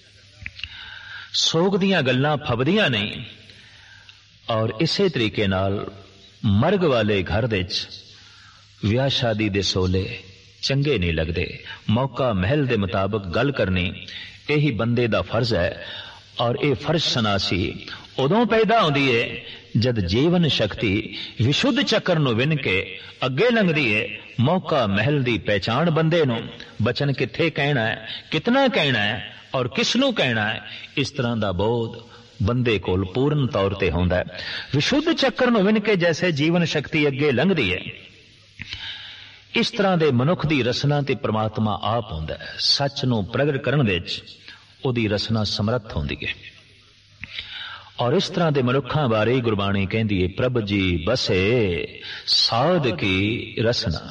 ਸੋਗ ਦੀਆਂ ਗੱਲਾਂ ਫਬਦੀਆਂ ਨਹੀਂ, ਔਰ ਇਸੇ ਤਰੀਕੇ ਨਾਲ ਮਰਗ ਵਾਲੇ ਘਰ ਦੇ ਵਿੱਚ ਵਿਆਹ ਸ਼ਾਦੀ ਦੇ ਸੋਲੇ ਚੰਗੇ ਨਹੀਂ ਲੱਗਦੇ। ਮੌਕਾ ਮਹਿਲ ਦੇ ਮੁਤਾਬਕ ਗੱਲ ਕਰਨੀ ਇਹੀ ਬੰਦੇ ਦਾ ਫਰਜ਼ ਹੈ, ਔਰ ਇਹ ਫਰਜ਼ ਸਨਾਸੀ ਉਦੋਂ ਪੈਦਾ ਹੁੰਦੀ ਹੈ ਜਦ ਜੀਵਨ ਸ਼ਕਤੀ ਵਿਸ਼ੁੱਧ ਚੱਕਰ ਨੂੰ ਵਿੰਨ ਕੇ ਅੱਗੇ ਲੰਘਦੀ ਹੈ। ਮੌਕਾ ਮਹਿਲ ਦੀ ਪਹਿਚਾਣ ਬੰਦੇ ਨੂੰ, ਬਚਨ ਕਿੱਥੇ ਕਹਿਣਾ ਹੈ, ਕਿਤਨਾ ਕਹਿਣਾ ਹੈ, ਔਰ ਕਿਸ ਨੂੰ ਕਹਿਣਾ ਹੈ, ਇਸ ਤਰ੍ਹਾਂ ਦਾ ਬੋਧ ਬੰਦੇ ਕੋਲ ਪੂਰਨ ਤੌਰ ਤੇ ਹੁੰਦਾ ਹੈ। ਵਿਸ਼ੁੱਧ ਚੱਕਰ ਨੂੰ ਵਿੰਨ ਕੇ ਜੈਸੇ ਜੀਵਨ ਸ਼ਕਤੀ ਅੱਗੇ ਲੰਘਦੀ ਹੈ, ਇਸ ਤਰ੍ਹਾਂ ਦੇ ਮਨੁੱਖ ਦੀ ਰਸਨਾ ਤੇ ਪ੍ਰਮਾਤਮਾ ਆਪ ਹੁੰਦਾ ਹੈ। ਸੱਚ ਨੂੰ ਪ੍ਰਗਟ ਕਰਨ ਵਿੱਚ ਉਹਦੀ ਰਸਨਾ ਸਮਰੱਥ ਹੁੰਦੀ ਹੈ। ਔਰ ਇਸ ਤਰ੍ਹਾਂ ਦੇ ਮਨੁੱਖਾਂ ਬਾਰੇ ਗੁਰਬਾਣੀ ਕਹਿੰਦੀ ਹੈ, ਪ੍ਰਭ ਜੀ ਬਸੇ ਸਾਧ ਕੀ ਰਸਨਾ।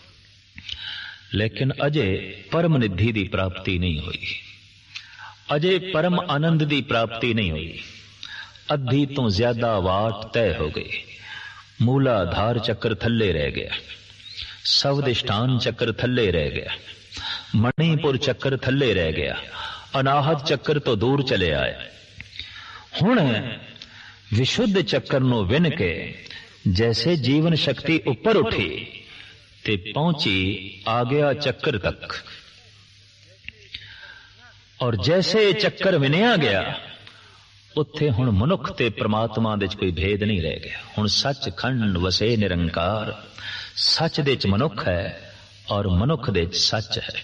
ਲੇਕਿਨ ਅਜੇ ਪਰਮ ਨਿਧੀ ਦੀ ਪ੍ਰਾਪਤੀ ਨਹੀਂ ਹੋਈ, ਅਜੇ ਪਰਮ ਆਨੰਦ ਦੀ ਪ੍ਰਾਪਤੀ ਨਹੀਂ ਹੋਈ। ਅੱਧੀ ਤੋਂ ਜ਼ਿਆਦਾ ਵਾਟ ਤੈਅ ਹੋ ਗਈ। ਮੂਲਾਧਾਰ ਚੱਕਰ ਥੱਲੇ ਰਹਿ ਗਿਆ, ਸਵਦਿਸ਼ਟਾਨ ਚੱਕਰ ਥੱਲੇ ਰਹਿ ਗਿਆ, ਮਣੀਪੁਰ ਚੱਕਰ ਥੱਲੇ ਰਹਿ ਗਿਆ, ਅਨਾਹਤ ਚੱਕਰ ਤੋਂ ਦੂਰ ਚਲੇ ਆਏ। ਹੁਣ ਵਿਸ਼ੁੱਧ ਚੱਕਰ ਨੂੰ ਵਿੰਨ ਕੇ ਜੈਸੇ ਜੀਵਨ ਸ਼ਕਤੀ ਉੱਪਰ ਉੱਠੀ ਤੇ ਪਹੁੰਚੀ ਆ ਗਿਆ ਚੱਕਰ ਤੱਕ, ਔਰ ਜੈਸੇ ਚੱਕਰ ਵਿਨਿਆ ਗਿਆ ਉੱਥੇ ਹੁਣ ਮਨੁੱਖ ਤੇ ਪ੍ਰਮਾਤਮਾ ਦੇ ਚ ਕੋਈ ਭੇਦ ਨਹੀਂ ਰਹਿ ਗਿਆ। ਹੁਣ ਸੱਚਖੰਡ ਵਸੇ ਨਿਰੰਕਾਰ, ਸੱਚ ਦੇ ਚ ਮਨੁੱਖ ਹੈ ਔਰ ਮਨੁੱਖ ਦੇ ਚ ਸੱਚ ਹੈ।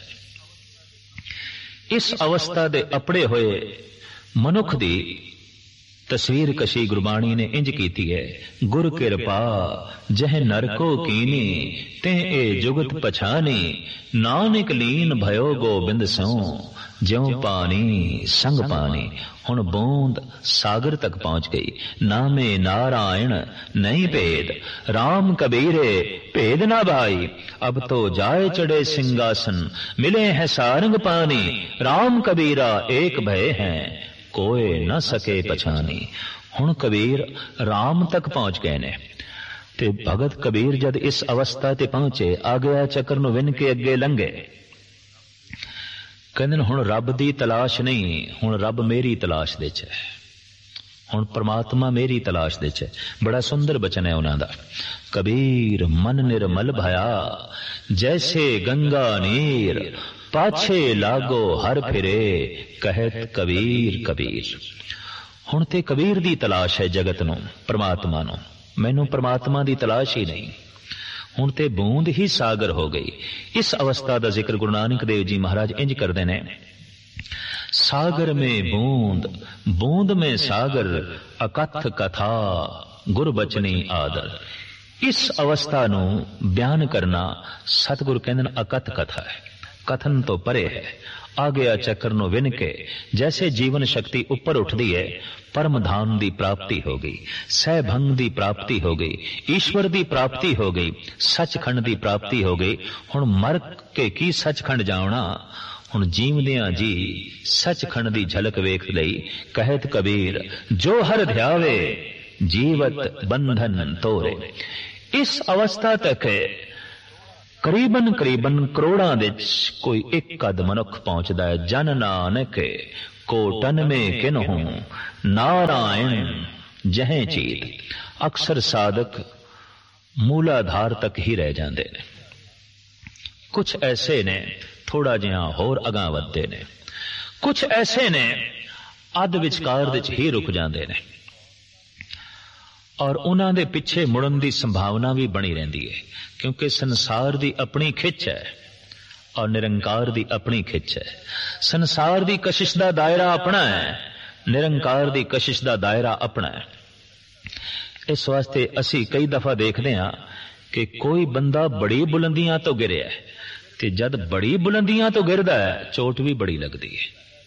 ਇਸ ਅਵਸਥਾ ਦੇ ਅਪੜੇ ਹੋਏ ਮਨੁੱਖ ਦੀ ਤਸਵੀਰ ਕਸ਼ੀ ਗੁਰਬਾਣੀ ਨੇ ਇੰਜ ਕੀਤੀ ਹੈ, ਗੁਰ ਕਿਰਪਾ ਜਹ ਨਰਕੋ ਕੀਨੀ ਤੇ ਇਹ ਜੁਗਤ ਪਛਾਨੀ, ਨਾਨਕ ਲੀਨ ਭਇਓ ਗੋਬਿੰਦ ਸੋ ਜਿਉ ਪਾਣੀ ਸੰਗ ਪਾਣੀ। ਹੁਣ ਬੂੰਦ ਸਾਗਰ ਤੱਕ ਪਹੁੰਚ ਗਈ। ਨਾਮੇ ਨਾਰਾਇਣ ਨਹੀਂ ਭੇਦ, ਰਾਮ ਕਬੀਰੇ ਭੇਦ ਨਾ ਭਾਈ। ਅਬ ਤੋ ਜਾਏ ਚੜੇ ਸਿੰਘਾਸਨ, ਮਿਲੇ ਹੈ ਸਾਰੰਗ ਪਾਣੀ। ਰਾਮ ਕਬੀਰਾ ਏਕ ਭਏ ਹੈ, ਕੋਏ ਨਾ ਸਕੇ ਪਛਾਨੀ। ਹੁਣ ਕਬੀਰ ਰਾਮ ਤੱਕ ਪਹੁੰਚ ਗਏ ਨੇ। ਤੇ ਭਗਤ ਕਬੀਰ ਜਦ ਇਸ ਅਵਸਥਾ ਤੇ ਪਹੁੰਚੇ, ਆ ਗਿਆ ਚੱਕਰ ਨੂੰ ਵਿੰਨ ਕੇ ਅੱਗੇ ਲੰਘੇ। ਕਹਿੰਦੇ ਨੇ ਹੁਣ ਰੱਬ ਦੀ ਤਲਾਸ਼ ਨਹੀਂ, ਹੁਣ ਰੱਬ ਮੇਰੀ ਤਲਾਸ਼ ਦੇ ਚ ਹੈ, ਹੁਣ ਪ੍ਰਮਾਤਮਾ ਮੇਰੀ ਤਲਾਸ਼ ਦੇ ਚ ਹੈ। ਬੜਾ ਸੁੰਦਰ ਬਚਨ ਹੈ ਉਹਨਾਂ ਦਾ। ਕਬੀਰ ਮਨ ਨਿਰਮਲ ਭਇਆ, ਜੈਸੇ ਗੰਗਾ ਨੀਰ, ਪਾਛੇ ਲਾਗੋ ਹਰ ਫਿਰੇ, ਕਹਿਤ ਕਬੀਰ ਕਬੀਰ। ਹੁਣ ਤੇ ਕਬੀਰ ਦੀ ਤਲਾਸ਼ ਹੈ ਜਗਤ ਨੂੰ, ਪ੍ਰਮਾਤਮਾ ਨੂੰ। ਮੈਨੂੰ ਪ੍ਰਮਾਤਮਾ ਦੀ ਤਲਾਸ਼ ਹੀ ਨਹੀਂ। ਹੁਣ ਤੇ ਬੂੰਦ ਹੀ ਸਾਗਰ ਹੋ ਗਈ। ਇਸ ਅਵਸਥਾ ਦਾ ਜ਼ਿਕਰ ਗੁਰੂ ਨਾਨਕ ਦੇਵ ਜੀ ਮਹਾਰਾਜ ਇੰਜ ਕਰਦੇ ਨੇ, ਸਾਗਰ ਮੇਂ ਬੂੰਦ, ਬੂੰਦ ਮੇਂ ਸਾਗਰ, ਅਕਥ ਕਥਾ ਗੁਰ ਬਚਨੀ ਆਦਰ। ਇਸ ਅਵਸਥਾ ਨੂੰ ਬਿਆਨ ਕਰਨਾ ਸਤਿਗੁਰ ਕਹਿੰਦੇ ਨੇ ਅਕਥ ਕਥਾ ਹੈ, ਕਥਨ ਤੋਂ ਪਰੇ ਹੈ। ਆ ਗਿਆ ਚੱਕਰ ਨੂੰ ਵਿੰਨ ਕੇ ਜੈਸੇ ਜੀਵਨ ਸ਼ਕਤੀ ਉੱਪਰ ਉੱਠਦੀ ਹੈ, ਪਰਮ ਧਾਮ ਦੀ ਪ੍ਰਾਪਤੀ ਹੋ ਗਈ, ਸਹਿਭੰਗ ਦੀ ਪ੍ਰਾਪਤੀ ਹੋ ਗਈ, ਈਸ਼ਵਰ ਦੀ ਪ੍ਰਾਪਤੀ ਹੋ ਗਈ, ਸੱਚਖੰਡ ਦੀ ਪ੍ਰਾਪਤੀ ਹੋ ਗਈ। ਹੁਣ ਮਰ ਕੇ ਕੀ ਸੱਚਖੰਡ ਜਾਣਾ, ਹੁਣ ਜੀਵਦਿਆਂ ਜੀ ਸੱਚਖੰਡ ਦੀ ਝਲਕ ਵੇਖ ਲਈ। ਕਹਿਤ ਕਬੀਰ ਜੋ ਹਰ ਧਿਆਵੇ, ਜੀਵਤ ਬੰਧਨ ਤੋਰੇ। इस अवस्था तक करीबन करीबन करोड़ां दे कोई एक कद मनुख पहुंचदा है। जन नानक कोटन में किन्हू नारायण जहें चीत। अक्सर साधक मूलाधार तक ही रह जाते ने। कुछ ऐसे ने थोड़ा जिहा होर अगां वधदे ने, कुछ ऐसे ने अध विचकार दे ही रुक जाते ने और उन्हां दे पिछे मुड़न दी संभावना भी बनी रहिंदी है, क्योंकि संसार दी अपनी खिच है और निरंकार दी अपनी खिच है। संसार दी कशिश दा दायरा अपना है, निरंकार दी कशिश दा दायरा अपना है। इस वास्ते असी कई दफा देखते हैं कि कोई बंदा बड़ी बुलंदियां तो गिरे है, ते जद बड़ी बुलंदियां तो गिरदा है चोट भी बड़ी लगती है।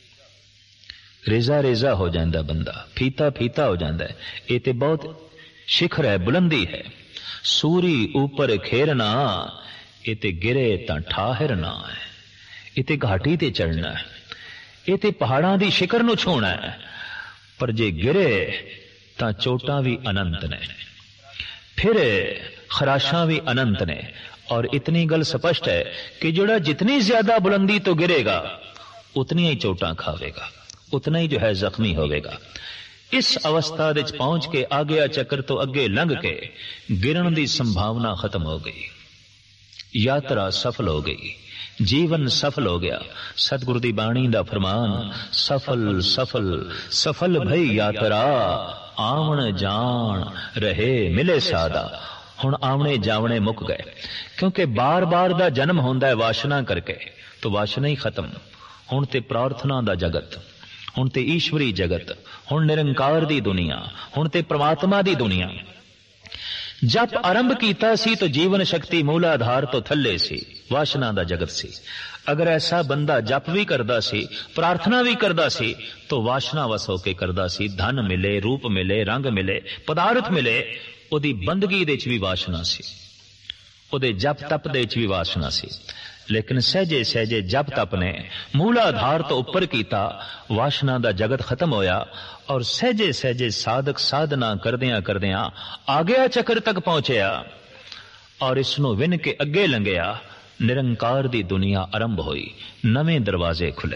रेजा रेजा हो जाता बंदा, फीता फीता हो जाता है। ये तो बहुत शिखर है, बुलंदी है। सूरी ऊपर खेरना, ये ते गिरे तां ठाहिरना है। ये ते घाटी ते चढ़ना है, ये ते पहाड़ां दी शिखर नूं छूना है। पर जे गिरे तां चोटां भी अनंत ने, फिर खराशां भी अनंत ने। और इतनी गल स्पष्ट है कि जोड़ा जितनी ज्यादा बुलंदी तो गिरेगा उतनी ही चोटां खावेगा, उतना ही जो है जख्मी होवेगा। इस अवस्था विच पहुंच के आ गया चक्कर तो अगे लंघ के गिरन की संभावना खत्म हो गई, यात्रा सफल हो गई, जीवन सफल हो गया। सतगुरु दी बाणी दा फरमान, सफल सफल सफल भई यात्रा, आवन जान रहे मिले सादा। हुण आवणे जावणे मुक गए, क्योंकि बार बार दा जन्म होंदा है वासना करके, तो वासना ही खत्म। हुण ते प्रार्थना दा जगत, हुण ते ईश्वरी जगत, हुण निरंकार दी दुनिया, हुण ते परमात्मा दी दुनिया। जप आरंभ कीता सी तो जीवन शक्ति मूलाधार तो थल्ले सी, वासना दा जगत सी। अगर ऐसा बंदा जप भी करदा सी, प्रार्थना भी करदा सी, तो वासना वस होके करदा सी। धन मिले, रूप मिले, रंग मिले, पदार्थ मिले, ओदी बंदगी दे च भी वासना सी, ओदे जप तप दे च भी वासना सी। लेकिन सहजे सहजे जप तप ने मूलाधार तो उपर कीता, वासना दा जगत खत्म होया और सहजे सहजे साधक साधना करदियां करदियां आ गया चक्कर तक पहुंचया और इसनों विन के अगे लंघिया। निरंकार दी दुनिया आरंभ हुई, नवें दरवाजे खुले,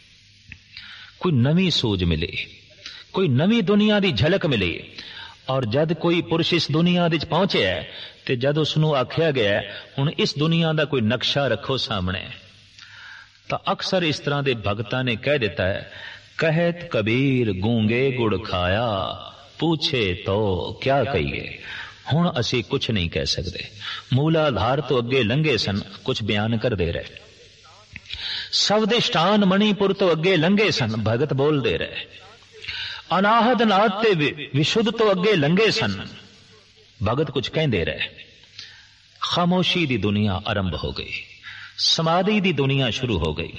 कोई नवी सूझ मिली, कोई नवी दुनिया दी झलक मिली। और जद कोई पुरुष इस दुनिया विच पहुंचे ते जद उसनूं आख्या गया हुण इस दुनिया दा कोई नक्शा रखो सामने, तो अक्सर इस तरह के भगतां ने कह दिता है, कहत कबीर गूंगे गुड़ खाया, पूछे तो क्या कहिए। हुण असी कुछ नहीं कह सकते। मूलाधार तो अगे लंघे सन, कुछ बयान कर दे रहे। सवदिष्टान मणिपुर तो अगे लंघे सन, भगत बोल दे रहे। अनाहत नाथ ते विशुद्ध तो अगे लंघे सन, भगत कुछ कह दे रहे। खामोशी दी दुनिया आरंभ हो गई, समाधि दी दुनिया शुरू हो गई।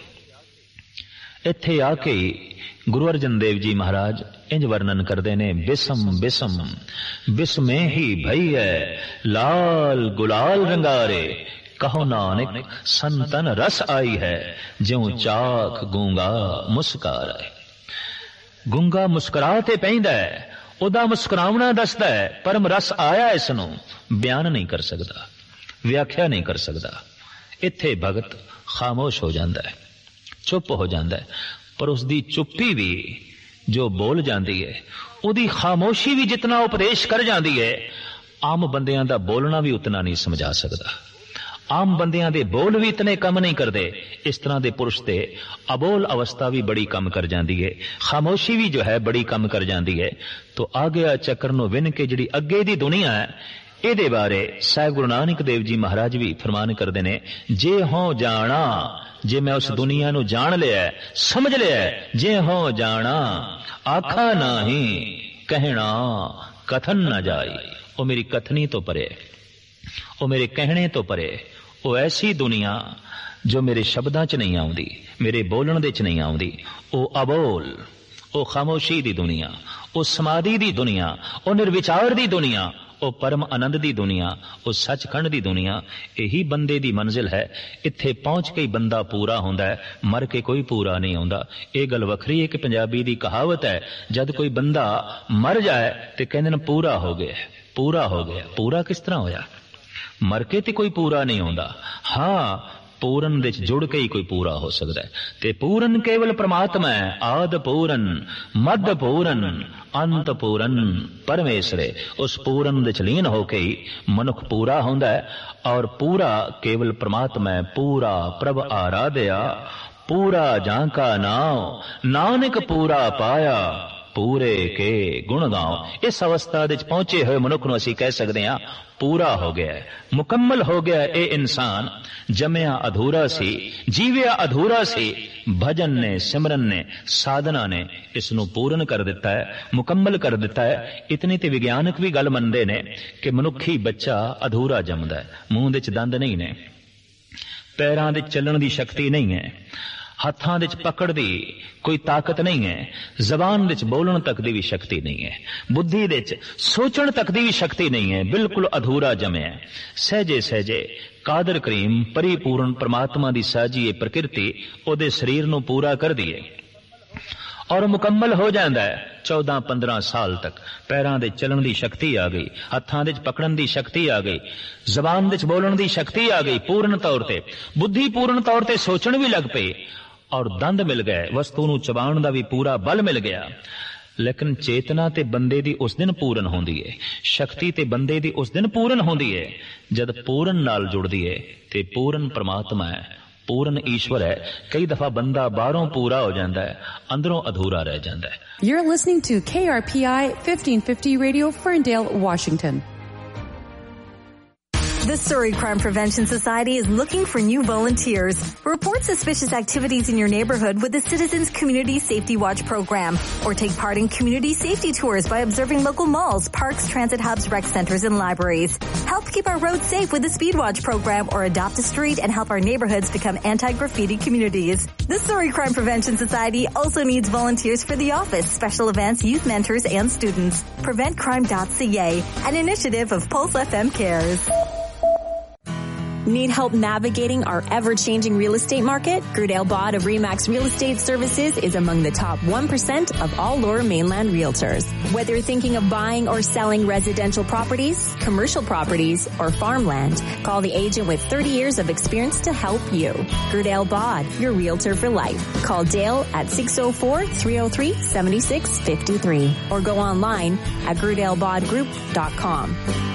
इत्थे आके गुरु अर्जन देव जी महाराज इंज वर्णन करते ने, बिसम बिसम बिस्मे ही भई है, लाल गुलाल रंगारे, कहो नानक संतन रस आई है, ज्यों चाक गूंगा मुस्कार आए। गूंगा मुस्कुरा ते पैंदा है, ओदा मुस्कुरावना दसदा है, परम रस आया इसनों बयान नहीं कर सकता, व्याख्या नहीं कर सकता। इत्थे भगत खामोश हो जाता है, चुप हो जाता है। पर उसकी चुप्पी भी जो बोल जाती है, उदी खामोशी भी जितना उपदेश कर जाती है, आम बंदियां दा बोलना भी उतना नहीं समझा सकता। आम बंदियां दे बोल भी इतने कम नहीं करते, इस तरह के पुरुष दे अबोल अवस्था भी बड़ी कम कर जाती है, खामोशी भी जो है बड़ी कम कर जाती है। तो आ गया चक्कर नूं विन के जिहड़ी अगे दी दुनिया है, इहदे बारे साहिब गुरु नानक देव जी महाराज भी फरमान करते ने, जे हो जाना, जे मैं उस दुनिया नूं जान लिया, समझ लिया, जे हो जाना, आखा नाही कहना कथन न जाई। ओ मेरी कथनी तो परे, ओ मेरे कहने तो परे, ओ ऐसी दुनिया जो मेरे शब्दां च नहीं आउंदी, मेरे बोलण दे च नहीं आउंदी, ओ अबोल, ओ खामोशी दी दुनिया, ओ समाधि दी दुनिया, ओ निर्विचार दी दुनिया, ओ परम आनंद दी दुनिया, ओ सचखंड दी दुनिया। यही बंदे दी मंजिल है। इत्थे पहुंच के बंदा पूरा होंदा है, मर के कोई पूरा नहीं होंदा। ये गल वखरी है कि पंजाबी दी कहावत है, जद कोई बंदा मर जाए तो कहंदे ने पूरा हो गया, ਪੂਰਾ ਹੋ ਗਿਆ। ਪੂਰਾ ਕਿਸ ਤਰ੍ਹਾਂ ਹੋਇਆ? ਮਰ ਕੇ ਤੇ ਕੋਈ ਪੂਰਾ ਨਹੀਂ ਹੁੰਦਾ। ਹਾਂ, ਪੂਰਨ ਦੇ ਚ ਜੁੜ ਕੇ ਹੀ ਕੋਈ ਪੂਰਾ ਹੋ ਸਕਦਾ ਹੈ। ਤੇ ਪੂਰਨ ਕੇਵਲ ਪ੍ਰਮਾਤਮਾ ਹੈ। ਆਦ ਪੂਰਨ, ਮੱਧ ਪੂਰਨ, ਅੰਤ ਪੂਰਨ ਪਰਮੇਸ਼ਰ। ਉਸ ਪੂਰਨ ਦੇ ਚ ਲੀਨ ਹੋ ਕੇ ਹੀ ਮਨੁੱਖ ਪੂਰਾ ਹੁੰਦਾ ਹੈ। ਔਰ ਪੂਰਾ ਕੇਵਲ ਪ੍ਰਮਾਤਮਾ ਹੈ। ਪੂਰਾ ਪ੍ਰਭ ਆਰਾਧਿਆ, ਪੂਰਾ ਜਾਂ ਕਾ ਨਾਮ, ਨਾਨਕ ਪੂਰਾ ਪਾਇਆ, ਪੂਰੇ ਕੇ ਗੁਣ ਗਾਓ। ਇਸ ਅਵਸਥਾ ਦੇ ਚ ਪਹੁੰਚੇ ਹੋਏ ਮਨੁੱਖ ਨੂੰ ਅਸੀਂ ਕਹਿ ਸਕਦੇ ਹਾਂ ਪੂਰਾ ਹੋ ਗਿਆ, ਮੁਕੰਮਲ ਹੋ ਗਿਆ। ਇਹ ਇਨਸਾਨ ਜੰਮਿਆ ਅਧੂਰਾ ਸੀ, ਜੀਵਿਆ ਅਧੂਰਾ ਸੀ। ਭਜਨ ਨੇ, ਸਿਮਰਨ ਨੇ, ਸਾਧਨਾ ਨੇ ਇਸ ਨੂੰ ਪੂਰਨ ਕਰ ਦਿੱਤਾ ਹੈ, ਮੁਕੰਮਲ ਕਰ ਦਿੱਤਾ ਹੈ। ਇਤਨੀ ਤੇ ਵਿਗਿਆਨਕ ਵੀ ਗੱਲ ਮੰਨਦੇ ਨੇ ਕਿ ਮਨੁੱਖੀ ਬੱਚਾ ਅਧੂਰਾ ਜੰਮਦਾ ਹੈ। ਮੂੰਹ ਦੇ ਚ ਦੰਦ ਨਹੀਂ ਨੇ, ਪੈਰਾਂ ਦੇ ਚੱਲਣ ਦੀ ਸ਼ਕਤੀ ਨਹੀਂ ਹੈ, ਹੱਥਾਂ ਦੇ ਚ ਪਕੜ ਦੀ ਕੋਈ ਤਾਕਤ ਨਹੀਂ ਹੈ, ਜ਼ਬਾਨ ਦੇ ਚ ਬੋਲਣ ਤੱਕ ਦੀ ਵੀ ਸ਼ਕਤੀ ਨਹੀਂ ਹੈ, ਬੁੱਧੀ ਦੇ ਚ ਸੋਚਣ ਤੱਕ ਦੀ ਵੀ ਸ਼ਕਤੀ ਨਹੀਂ ਹੈ। ਬਿਲਕੁਲ ਅਧੂਰਾ ਜੰਮਿਆ। ਸਹਿਜੇ ਸਹਿਜੇ ਕਾਦਰ ਕਰੀਮ ਪਰਿਪੂਰਨ ਪਰਮਾਤਮਾ ਦੀ ਸਾਜੀ ਪ੍ਰਕਿਰਤੀ ਉਹਦੇ ਸਰੀਰ ਨੂੰ ਪੂਰਾ ਕਰਦੀ ਹੈ ਔਰ ਮੁਕੰਮਲ ਹੋ ਜਾਂਦਾ ਹੈ। ਚੌਦਾਂ ਪੰਦਰਾਂ ਸਾਲ ਤੱਕ ਪੈਰਾਂ ਦੇ ਚੱਲਣ ਦੀ ਸ਼ਕਤੀ ਆ ਗਈ, ਹੱਥਾਂ ਦੇ ਚ ਪਕੜਨ ਦੀ ਸ਼ਕਤੀ ਆ ਗਈ, ਜ਼ਬਾਨ ਦੇ ਚ ਬੋਲਣ ਦੀ ਸ਼ਕਤੀ ਆ ਗਈ ਪੂਰਨ ਤੌਰ ਤੇ, ਬੁੱਧੀ ਪੂਰਨ ਤੌਰ ਤੇ ਸੋਚਣ ਵੀ ਲੱਗ ਪਈ ਔਰ ਦੰਦ ਮਿਲ ਗਏ, ਵਸਤੂ ਨੂੰ ਚਬਾਉਣ ਦਾ ਵੀ ਪੂਰਾ ਬਲ ਮਿਲ ਗਿਆ। ਲੇਕਿਨ ਚੇਤਨਾ ਤੇ ਬੰਦੇ ਦੀ ਉਸ ਦਿਨ ਪੂਰਨ ਹੁੰਦੀ ਹੈ, ਸ਼ਕਤੀ ਤੇ ਬੰਦੇ ਦੀ ਉਸ ਦਿਨ ਪੂਰਨ ਹੁੰਦੀ ਹੈ ਜਦ ਪੂਰਨ ਨਾਲ ਜੁੜਦੀ ਹੈ। ਤੇ ਪੂਰਨ ਪਰਮਾਤਮਾ ਹੈ, ਪੂਰਨ ਈਸ਼ਵਰ ਹੈ। ਕਈ ਦਫਾ ਬੰਦਾ ਬਾਹਰੋਂ ਪੂਰਾ ਹੋ ਜਾਂਦਾ ਹੈ, ਅੰਦਰੋਂ ਅਧੂਰਾ ਰਹਿ ਜਾਂਦਾ ਹੈ। You're listening to K R P I fifteen fifty Radio, Ferndale, Washington. The Surrey Crime Prevention Society is looking for new volunteers. Report suspicious activities in your neighborhood with the Citizens Community Safety Watch program, or take part in community safety tours by observing local malls, parks, transit hubs, rec centers, and libraries. Help keep our roads safe with the Speed Watch program, or adopt a street and help our neighborhoods become anti-graffiti communities. The Surrey Crime Prevention Society also needs volunteers for the office, special events, youth mentors, and students. prevent crime dot c a, an initiative of Pulse F M Cares. Need help navigating our ever-changing real estate market? Gerdale Bod of Remax Real Estate Services is among the top one percent of all Lower Mainland realtors. Whether you're thinking of buying or selling residential properties, commercial properties, or farmland, call the agent with thirty years of experience to help you. Gerdale Bod, your realtor for life. Call Dale at six oh four, three oh three, seven six five three or go online at gerdale bod group dot com.